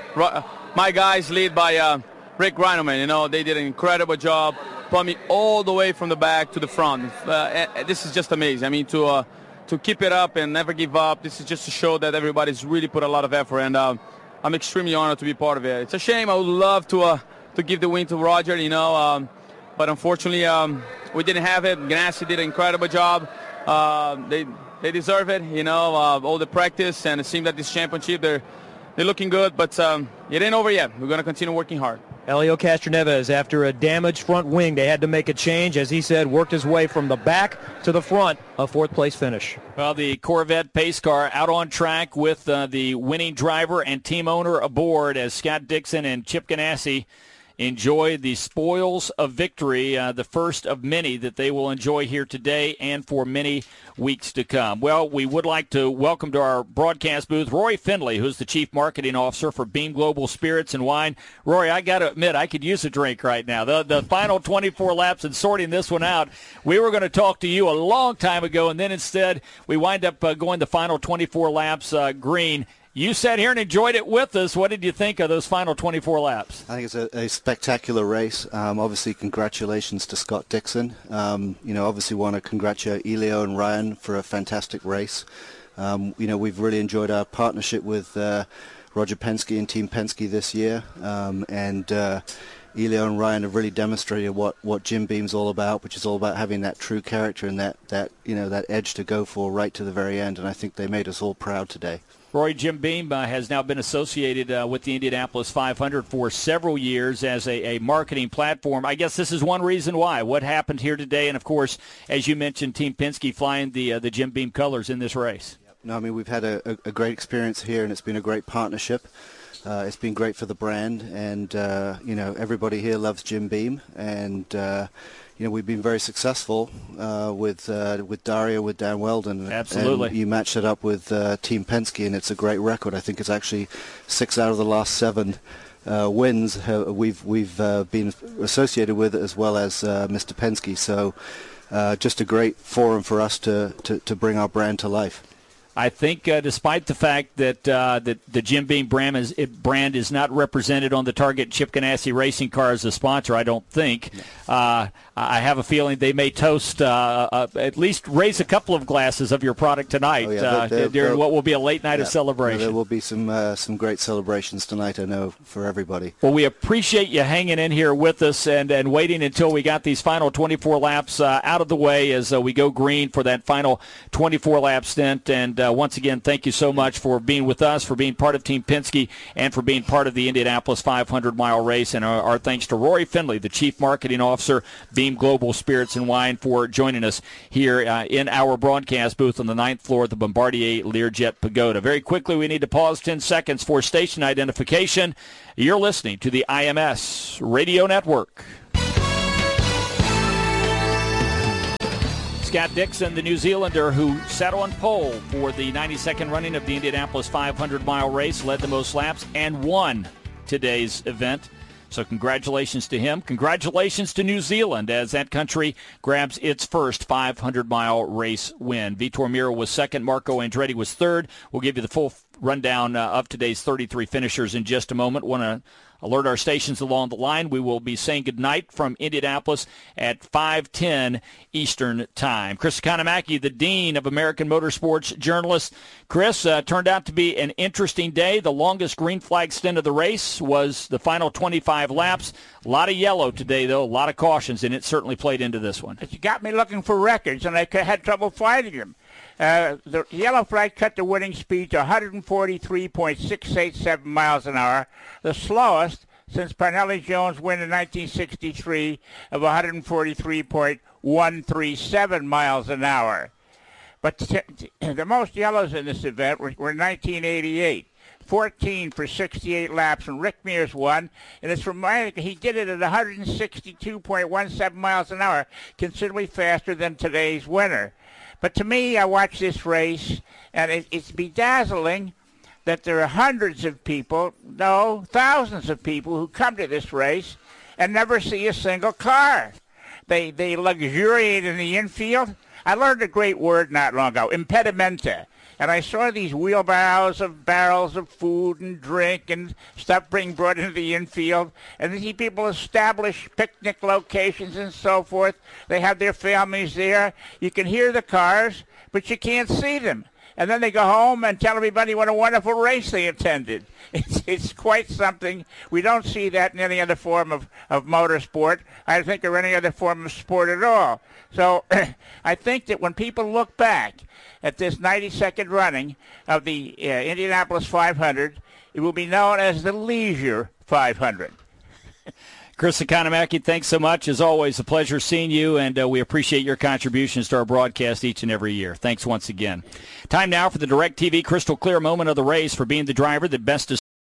Speaker 7: my guys lead by uh, Rick Reineman. You know, they did an incredible job. Put me all the way from the back to the front. Uh, this is just amazing. I mean, to... Uh, to keep it up and never give up. This is just to show that everybody's really put a lot of effort, and um, I'm extremely honored to be part of it. It's a shame. I would love to uh, to give the win to Roger, you know, um, but unfortunately um, we didn't have it. Ganassi did an incredible job. Uh, they they deserve it, you know, uh, all the practice, and it seems that this championship, they're, they're looking good, but um, it ain't over yet. We're going to continue working hard.
Speaker 9: Helio Castroneves, after a damaged front wing, they had to make a change. As he said, worked his way from the back to the front, a fourth-place finish.
Speaker 1: Well, the Corvette pace car out on track with uh, the winning driver and team owner aboard as Scott Dixon and Chip Ganassi enjoy the spoils of victory, uh, the first of many that they will enjoy here today and for many weeks to come. Well, we would like to welcome to our broadcast booth Rory Findlay, who's the Chief Marketing Officer for Beam Global Spirits and Wine. Rory, I got to admit, I could use a drink right now. The, the final twenty-four laps and sorting this one out, we were going to talk to you a long time ago, and then instead we wind up uh, going the final twenty-four laps uh, green. You sat here and enjoyed it with us. What did you think of those final twenty-four laps?
Speaker 23: I think it's a, a spectacular race. Um, obviously, congratulations to Scott Dixon. Um, you know, obviously want to congratulate Elio and Ryan for a fantastic race. Um, you know, we've really enjoyed our partnership with uh, Roger Penske and Team Penske this year. Um, and uh, Elio and Ryan have really demonstrated what, what Jim Beam's all about, which is all about having that true character and that, that, you know, that edge to go for right to the very end. And I think they made us all proud today.
Speaker 1: Roy, Jim Beam uh, has now been associated uh, with the Indianapolis five hundred for several years as a, a marketing platform. I guess this is one reason why. What happened here today, and, of course, as you mentioned, Team Penske flying the uh, the Jim Beam colors in this race.
Speaker 23: No, I mean, we've had a, a, a great experience here, and it's been a great partnership. Uh, it's been great for the brand, and, uh, you know, everybody here loves Jim Beam, and, uh, you know, we've been very successful uh, with uh, with Dario, with Dan Weldon.
Speaker 1: Absolutely.
Speaker 23: And you match it up with uh, Team Penske, and it's a great record. I think it's actually six out of the last seven uh, wins uh, we've we've uh, been associated with, as well as uh, Mister Penske. So uh, just a great forum for us to, to, to bring our brand to life.
Speaker 1: I think uh, despite the fact that uh, that the Jim Beam brand is, it, brand is not represented on the Target Chip Ganassi racing car as a sponsor, I don't think. Uh, I have a feeling they may toast, uh, uh, at least raise a couple of glasses of your product tonight
Speaker 23: oh, yeah,
Speaker 1: uh,
Speaker 23: they're, they're,
Speaker 1: during
Speaker 23: they're,
Speaker 1: what will be a late night
Speaker 23: yeah,
Speaker 1: of celebration.
Speaker 23: There will be some uh, some great celebrations tonight, I know, for everybody.
Speaker 1: Well, we appreciate you hanging in here with us and, and waiting until we got these final twenty-four laps uh, out of the way as uh, we go green for that final twenty-four lap stint. And uh, once again, thank you so much for being with us, for being part of Team Penske, and for being part of the Indianapolis five hundred mile race. And our, our thanks to Rory Finley, the Chief Marketing Officer, Beam Global Spirits and Wine, for joining us here uh, in our broadcast booth on the ninth floor of the Bombardier Learjet Pagoda. Very quickly, we need to pause ten seconds for station identification. You're listening to the I M S Radio Network. Scott Dixon, the New Zealander who sat on pole for the ninety-second running of the Indianapolis five hundred mile race, led the most laps, and won today's event. So congratulations to him. Congratulations to New Zealand as that country grabs its first five hundred mile race win. Vitor Meira was second. Marco Andretti was third. We'll give you the full rundown uh, of today's thirty-three finishers in just a moment. Want to alert our stations along the line. We will be saying goodnight from Indianapolis at five ten Eastern Time. Chris Economaki, the Dean of American Motorsports Journalists. Chris, uh, turned out to be an interesting day. The longest green flag stint of the race was the final twenty-five laps. A lot of yellow today, though, a lot of cautions, and it certainly played into this one.
Speaker 4: It got me looking for records, and I had trouble finding them. Uh, the yellow flag cut the winning speed to one forty-three point six eight seven miles an hour, the slowest since Parnelli Jones' win in nineteen sixty-three of one forty-three point one three seven miles an hour. But t- t- the most yellows in this event were, were nineteen eighty-eight. fourteen for sixty-eight laps, and Rick Mears won, and it's from he did it at one sixty-two point one seven miles an hour, considerably faster than today's winner. But to me, I watch this race, and it, it's bedazzling that there are hundreds of people, no, thousands of people who come to this race and never see a single car. They they luxuriate in the infield. I learned a great word not long ago, impedimenta. And I saw these wheelbarrows of barrels of food and drink and stuff being brought into the infield. And these people establish picnic locations and so forth. They have their families there. You can hear the cars, but you can't see them. And then they go home and tell everybody what a wonderful race they attended. It's, it's quite something. We don't see that in any other form of, of motorsport, I think, or any other form of sport at all. So I think that when people look back at this ninety-second running of the uh, Indianapolis five hundred, it will be known as the Leisure five hundred.
Speaker 1: Chris Economaki, thanks so much. As always, a pleasure seeing you, and uh, we appreciate your contributions to our broadcast each and every year. Thanks once again. Time now for the DirecTV crystal clear moment of the race for being the driver that best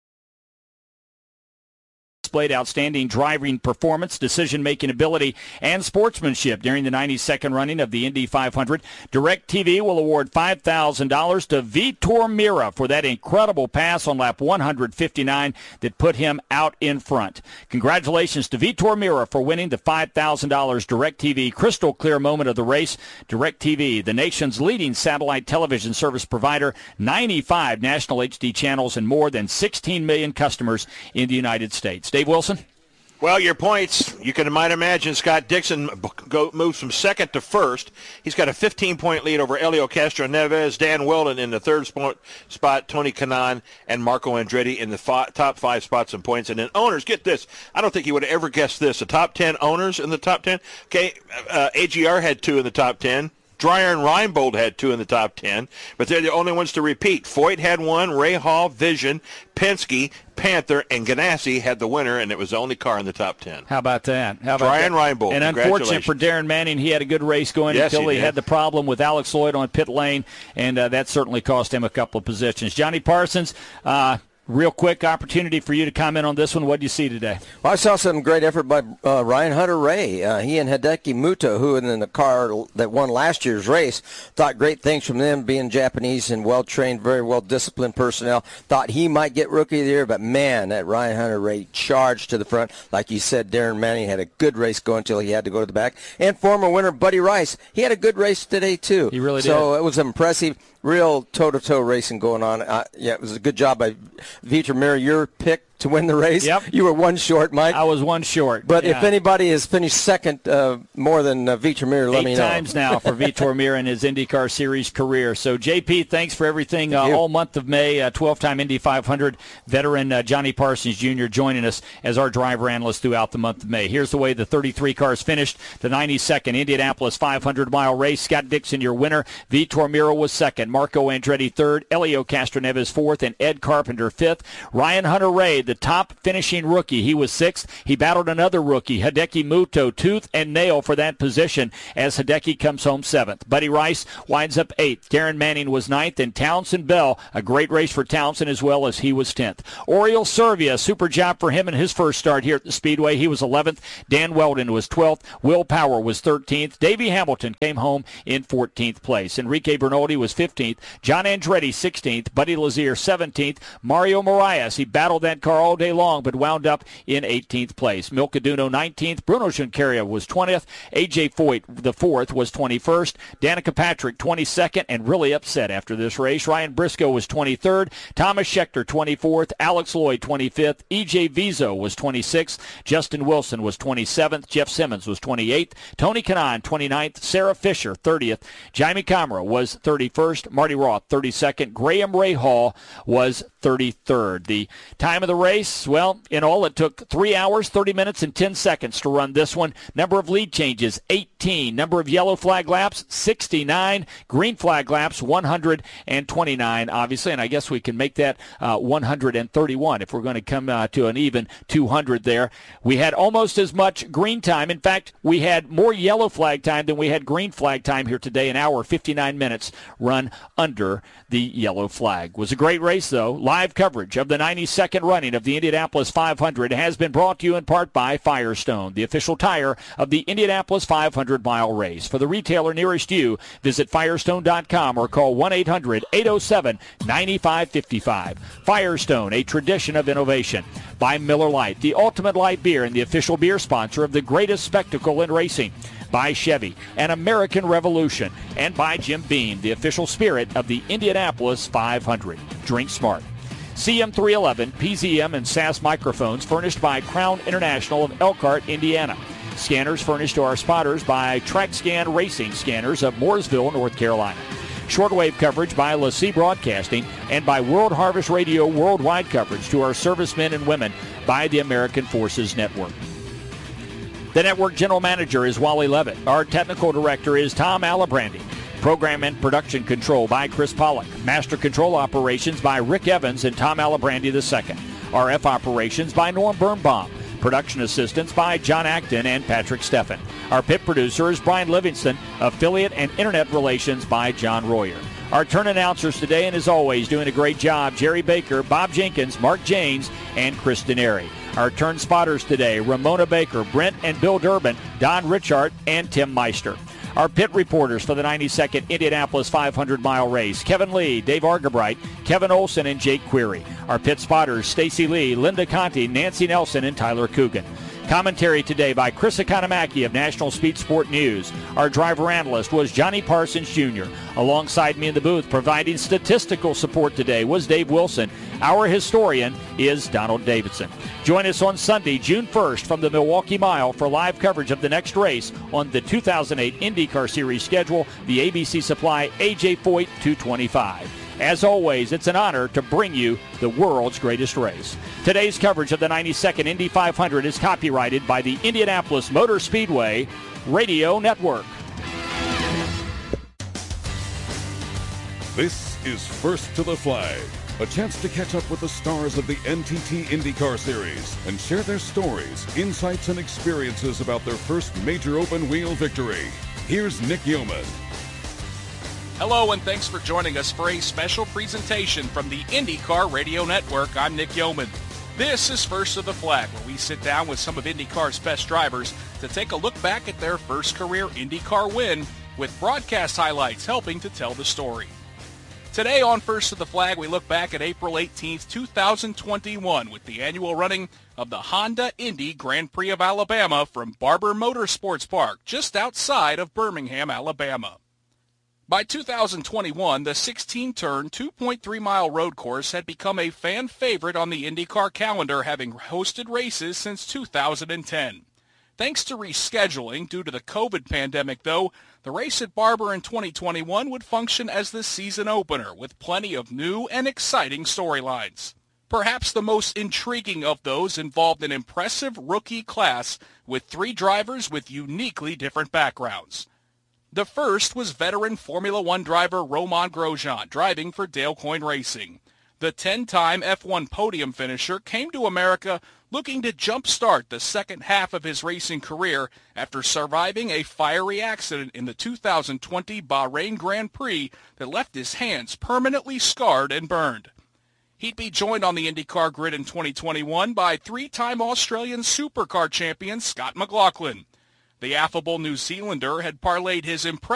Speaker 1: displayed outstanding driving performance, decision-making ability, and sportsmanship during the ninety-second running of the Indy five hundred. DirecTV will award five thousand dollars to Vitor Meira for that incredible pass on lap one fifty-nine that put him out in front. Congratulations to Vitor Meira for winning the five thousand dollars DirecTV crystal clear moment of the race. DirecTV, the nation's leading satellite television service provider, ninety-five national H D channels, and more than sixteen million customers in the United States. Dave Wilson?
Speaker 5: Well, your points, you can might imagine Scott Dixon go, moves from second to first. He's got a fifteen-point lead over Elio Castro-Neves, Dan Weldon in the third spot, spot, Tony Kanaan, and Marco Andretti in the fi- top five spots and points. And then owners, get this. I don't think you would have ever guessed this. The top ten owners in the top ten. Okay, uh, A G R had two in the top ten. Dreyer and Reinbold had two in the top ten, but they're the only ones to repeat. Foyt had one, Ray Hall, Vision, Penske, Panther, and Ganassi had the winner, and it was the only car in the top ten.
Speaker 1: How about that? How about
Speaker 5: Dreyer and
Speaker 1: that?
Speaker 5: Reinbold,
Speaker 1: and unfortunate for Darren Manning, he had a good race going
Speaker 5: yes,
Speaker 1: until
Speaker 5: he,
Speaker 1: he
Speaker 5: did.
Speaker 1: had the problem with Alex Lloyd on pit lane, and uh, that certainly cost him a couple of positions. Johnny Parsons, uh, real quick opportunity for you to comment on this one. What did you see today?
Speaker 2: Well, I saw some great effort by uh, Ryan Hunter-Reay. Uh, he and Hideki Muto, who in the car that won last year's race, thought great things from them, being Japanese and well-trained, very well-disciplined personnel. Thought he might get Rookie of the Year, but man, that Ryan Hunter-Reay charged to the front. Like you said, Darren Manning had a good race going until he had to go to the back. And former winner Buddy Rice, he had a good race today too.
Speaker 1: He really did.
Speaker 2: So it was impressive. Real toe-to-toe racing going on. Uh, yeah, it was a good job by Vitor Meira, your pick to win the race.
Speaker 1: Yep.
Speaker 2: You were one short, Mike.
Speaker 1: I was one short.
Speaker 2: But
Speaker 1: yeah.
Speaker 2: if anybody has finished second uh, more than uh, Vitor Meira, let
Speaker 1: Eight
Speaker 2: me know.
Speaker 1: Eight times now for Vitor Meira in his IndyCar Series career. So, J P, thanks for everything uh, all month of May. Uh, twelve-time Indy five hundred veteran uh, Johnny Parsons Junior joining us as our driver analyst throughout the month of May. Here's the way the thirty-three cars finished. The ninety-second Indianapolis five hundred mile race. Scott Dixon, your winner. Vitor Meira was second. Marco Andretti third. Elio Castroneves fourth. And Ed Carpenter fifth. Ryan Hunter-Reay, the top finishing rookie. He was sixth. He battled another rookie, Hideki Muto, tooth and nail for that position as Hideki comes home seventh. Buddy Rice winds up eighth. Darren Manning was ninth, and Townsend Bell, a great race for Townsend as well, as he was tenth. Oriol Servia, super job for him in his first start here at the Speedway. He was eleventh. Dan Weldon was twelfth. Will Power was thirteenth. Davey Hamilton came home in fourteenth place. Enrique Bernoldi was fifteenth. John Andretti sixteenth. Buddy Lazier seventeenth. Mario Moraes, he battled that car all day long, but wound up in eighteenth place. Milka Duno nineteenth. Bruno Junqueira was twentieth. A J Foyt, the fourth, was twenty-first. Danica Patrick, twenty-second, and really upset after this race. Ryan Briscoe was twenty-third. Thomas Schechter, twenty-fourth. Alex Lloyd, twenty-fifth. E J Vizo was twenty-sixth. Justin Wilson was twenty-seventh. Jeff Simmons was twenty-eighth. Tony Kanaan, twenty-ninth. Sarah Fisher, thirtieth. Jaime Camara was thirty-first. Marty Roth, thirty-second. Graham Ray Hall was thirty-third. The time of the race, well, in all, it took three hours, thirty minutes, and ten seconds to run this one. Number of lead changes, eighteen. Number of yellow flag laps, sixty-nine. Green flag laps, one hundred twenty-nine, obviously, and I guess we can make that uh, one hundred thirty-one if we're going to come uh, to an even two hundred there. We had almost as much green time. In fact, we had more yellow flag time than we had green flag time here today, an hour, fifty-nine minutes run under the yellow flag. It was a great race, though. Live coverage of the ninety-second running of the Indianapolis five hundred has been brought to you in part by Firestone, the official tire of the Indianapolis five hundred mile race. For the retailer nearest you, visit firestone dot com or call one eight hundred eight oh seven nine five five five. Firestone, a tradition of innovation. By Miller Lite, the ultimate light beer and the official beer sponsor of the greatest spectacle in racing. By Chevy, an American Revolution. And by Jim Beam, the official spirit of the Indianapolis five hundred. Drink smart. C M three eleven, P Z M, and S A S microphones furnished by Crown International of Elkhart, Indiana. Scanners furnished to our spotters by TrackScan Racing Scanners of Mooresville, North Carolina. Shortwave coverage by LaCie Broadcasting, and by World Harvest Radio worldwide coverage to our servicemen and women by the American Forces Network. The network general manager is Wally Levitt. Our technical director is Tom Alibrandi. Program and production control by Chris Pollock. Master control operations by Rick Evans and Tom Alibrandi the second. R F operations by Norm Birnbaum. Production assistance by John Acton and Patrick Steffen. Our pit producer is Brian Livingston. Affiliate and internet relations by John Royer. Our turn announcers today, and as always, doing a great job, Jerry Baker, Bob Jenkins, Mark Janes, and Kristen Airy. Our turn spotters today, Ramona Baker, Brent and Bill Durbin, Don Richard, and Tim Meister. Our pit reporters for the ninety-second Indianapolis five hundred mile race, Kevin Lee, Dave Argabright, Kevin Olson, and Jake Query. Our pit spotters, Stacy Lee, Linda Conti, Nancy Nelson, and Tyler Coogan. Commentary today by Chris Economaki of National Speed Sport News. Our driver analyst was Johnny Parsons Junior Alongside me in the booth providing statistical support today was Dave Wilson. Our historian is Donald Davidson. Join us on Sunday, June first from the Milwaukee Mile for live coverage of the next race on the two thousand eight IndyCar Series schedule, the A B C Supply A J Foyt two twenty-five. As always, it's an honor to bring you the world's greatest race. Today's coverage of the ninety-second Indy five hundred is copyrighted by the Indianapolis Motor Speedway Radio Network.
Speaker 3: This is First to the Flag, a chance to catch up with the stars of the N T T IndyCar Series and share their stories, insights, and experiences about their first major open-wheel victory. Here's Nick Yeoman.
Speaker 12: Hello, and thanks for joining us for a special presentation from the IndyCar Radio Network. I'm Nick Yeoman. This is First of the Flag, where we sit down with some of IndyCar's best drivers to take a look back at their first career IndyCar win, with broadcast highlights helping to tell the story. Today on First of the Flag, we look back at April eighteenth, two thousand twenty-one with the annual running of the Honda Indy Grand Prix of Alabama from Barber Motorsports Park, just outside of Birmingham, Alabama. By two thousand twenty-one, the sixteen-turn, two point three mile road course had become a fan favorite on the IndyCar calendar, having hosted races since two thousand ten. Thanks to rescheduling due to the COVID pandemic, though, the race at Barber in twenty twenty-one would function as the season opener, with plenty of new and exciting storylines. Perhaps the most intriguing of those involved an impressive rookie class with three drivers with uniquely different backgrounds. The first was veteran Formula One driver Romain Grosjean, driving for Dale Coyne Racing. The ten-time F one podium finisher came to America looking to jumpstart the second half of his racing career after surviving a fiery accident in the two thousand twenty Bahrain Grand Prix that left his hands permanently scarred and burned. He'd be joined on the IndyCar grid in twenty twenty-one by three-time Australian Supercar champion Scott McLaughlin. The affable New Zealander had parlayed his impressive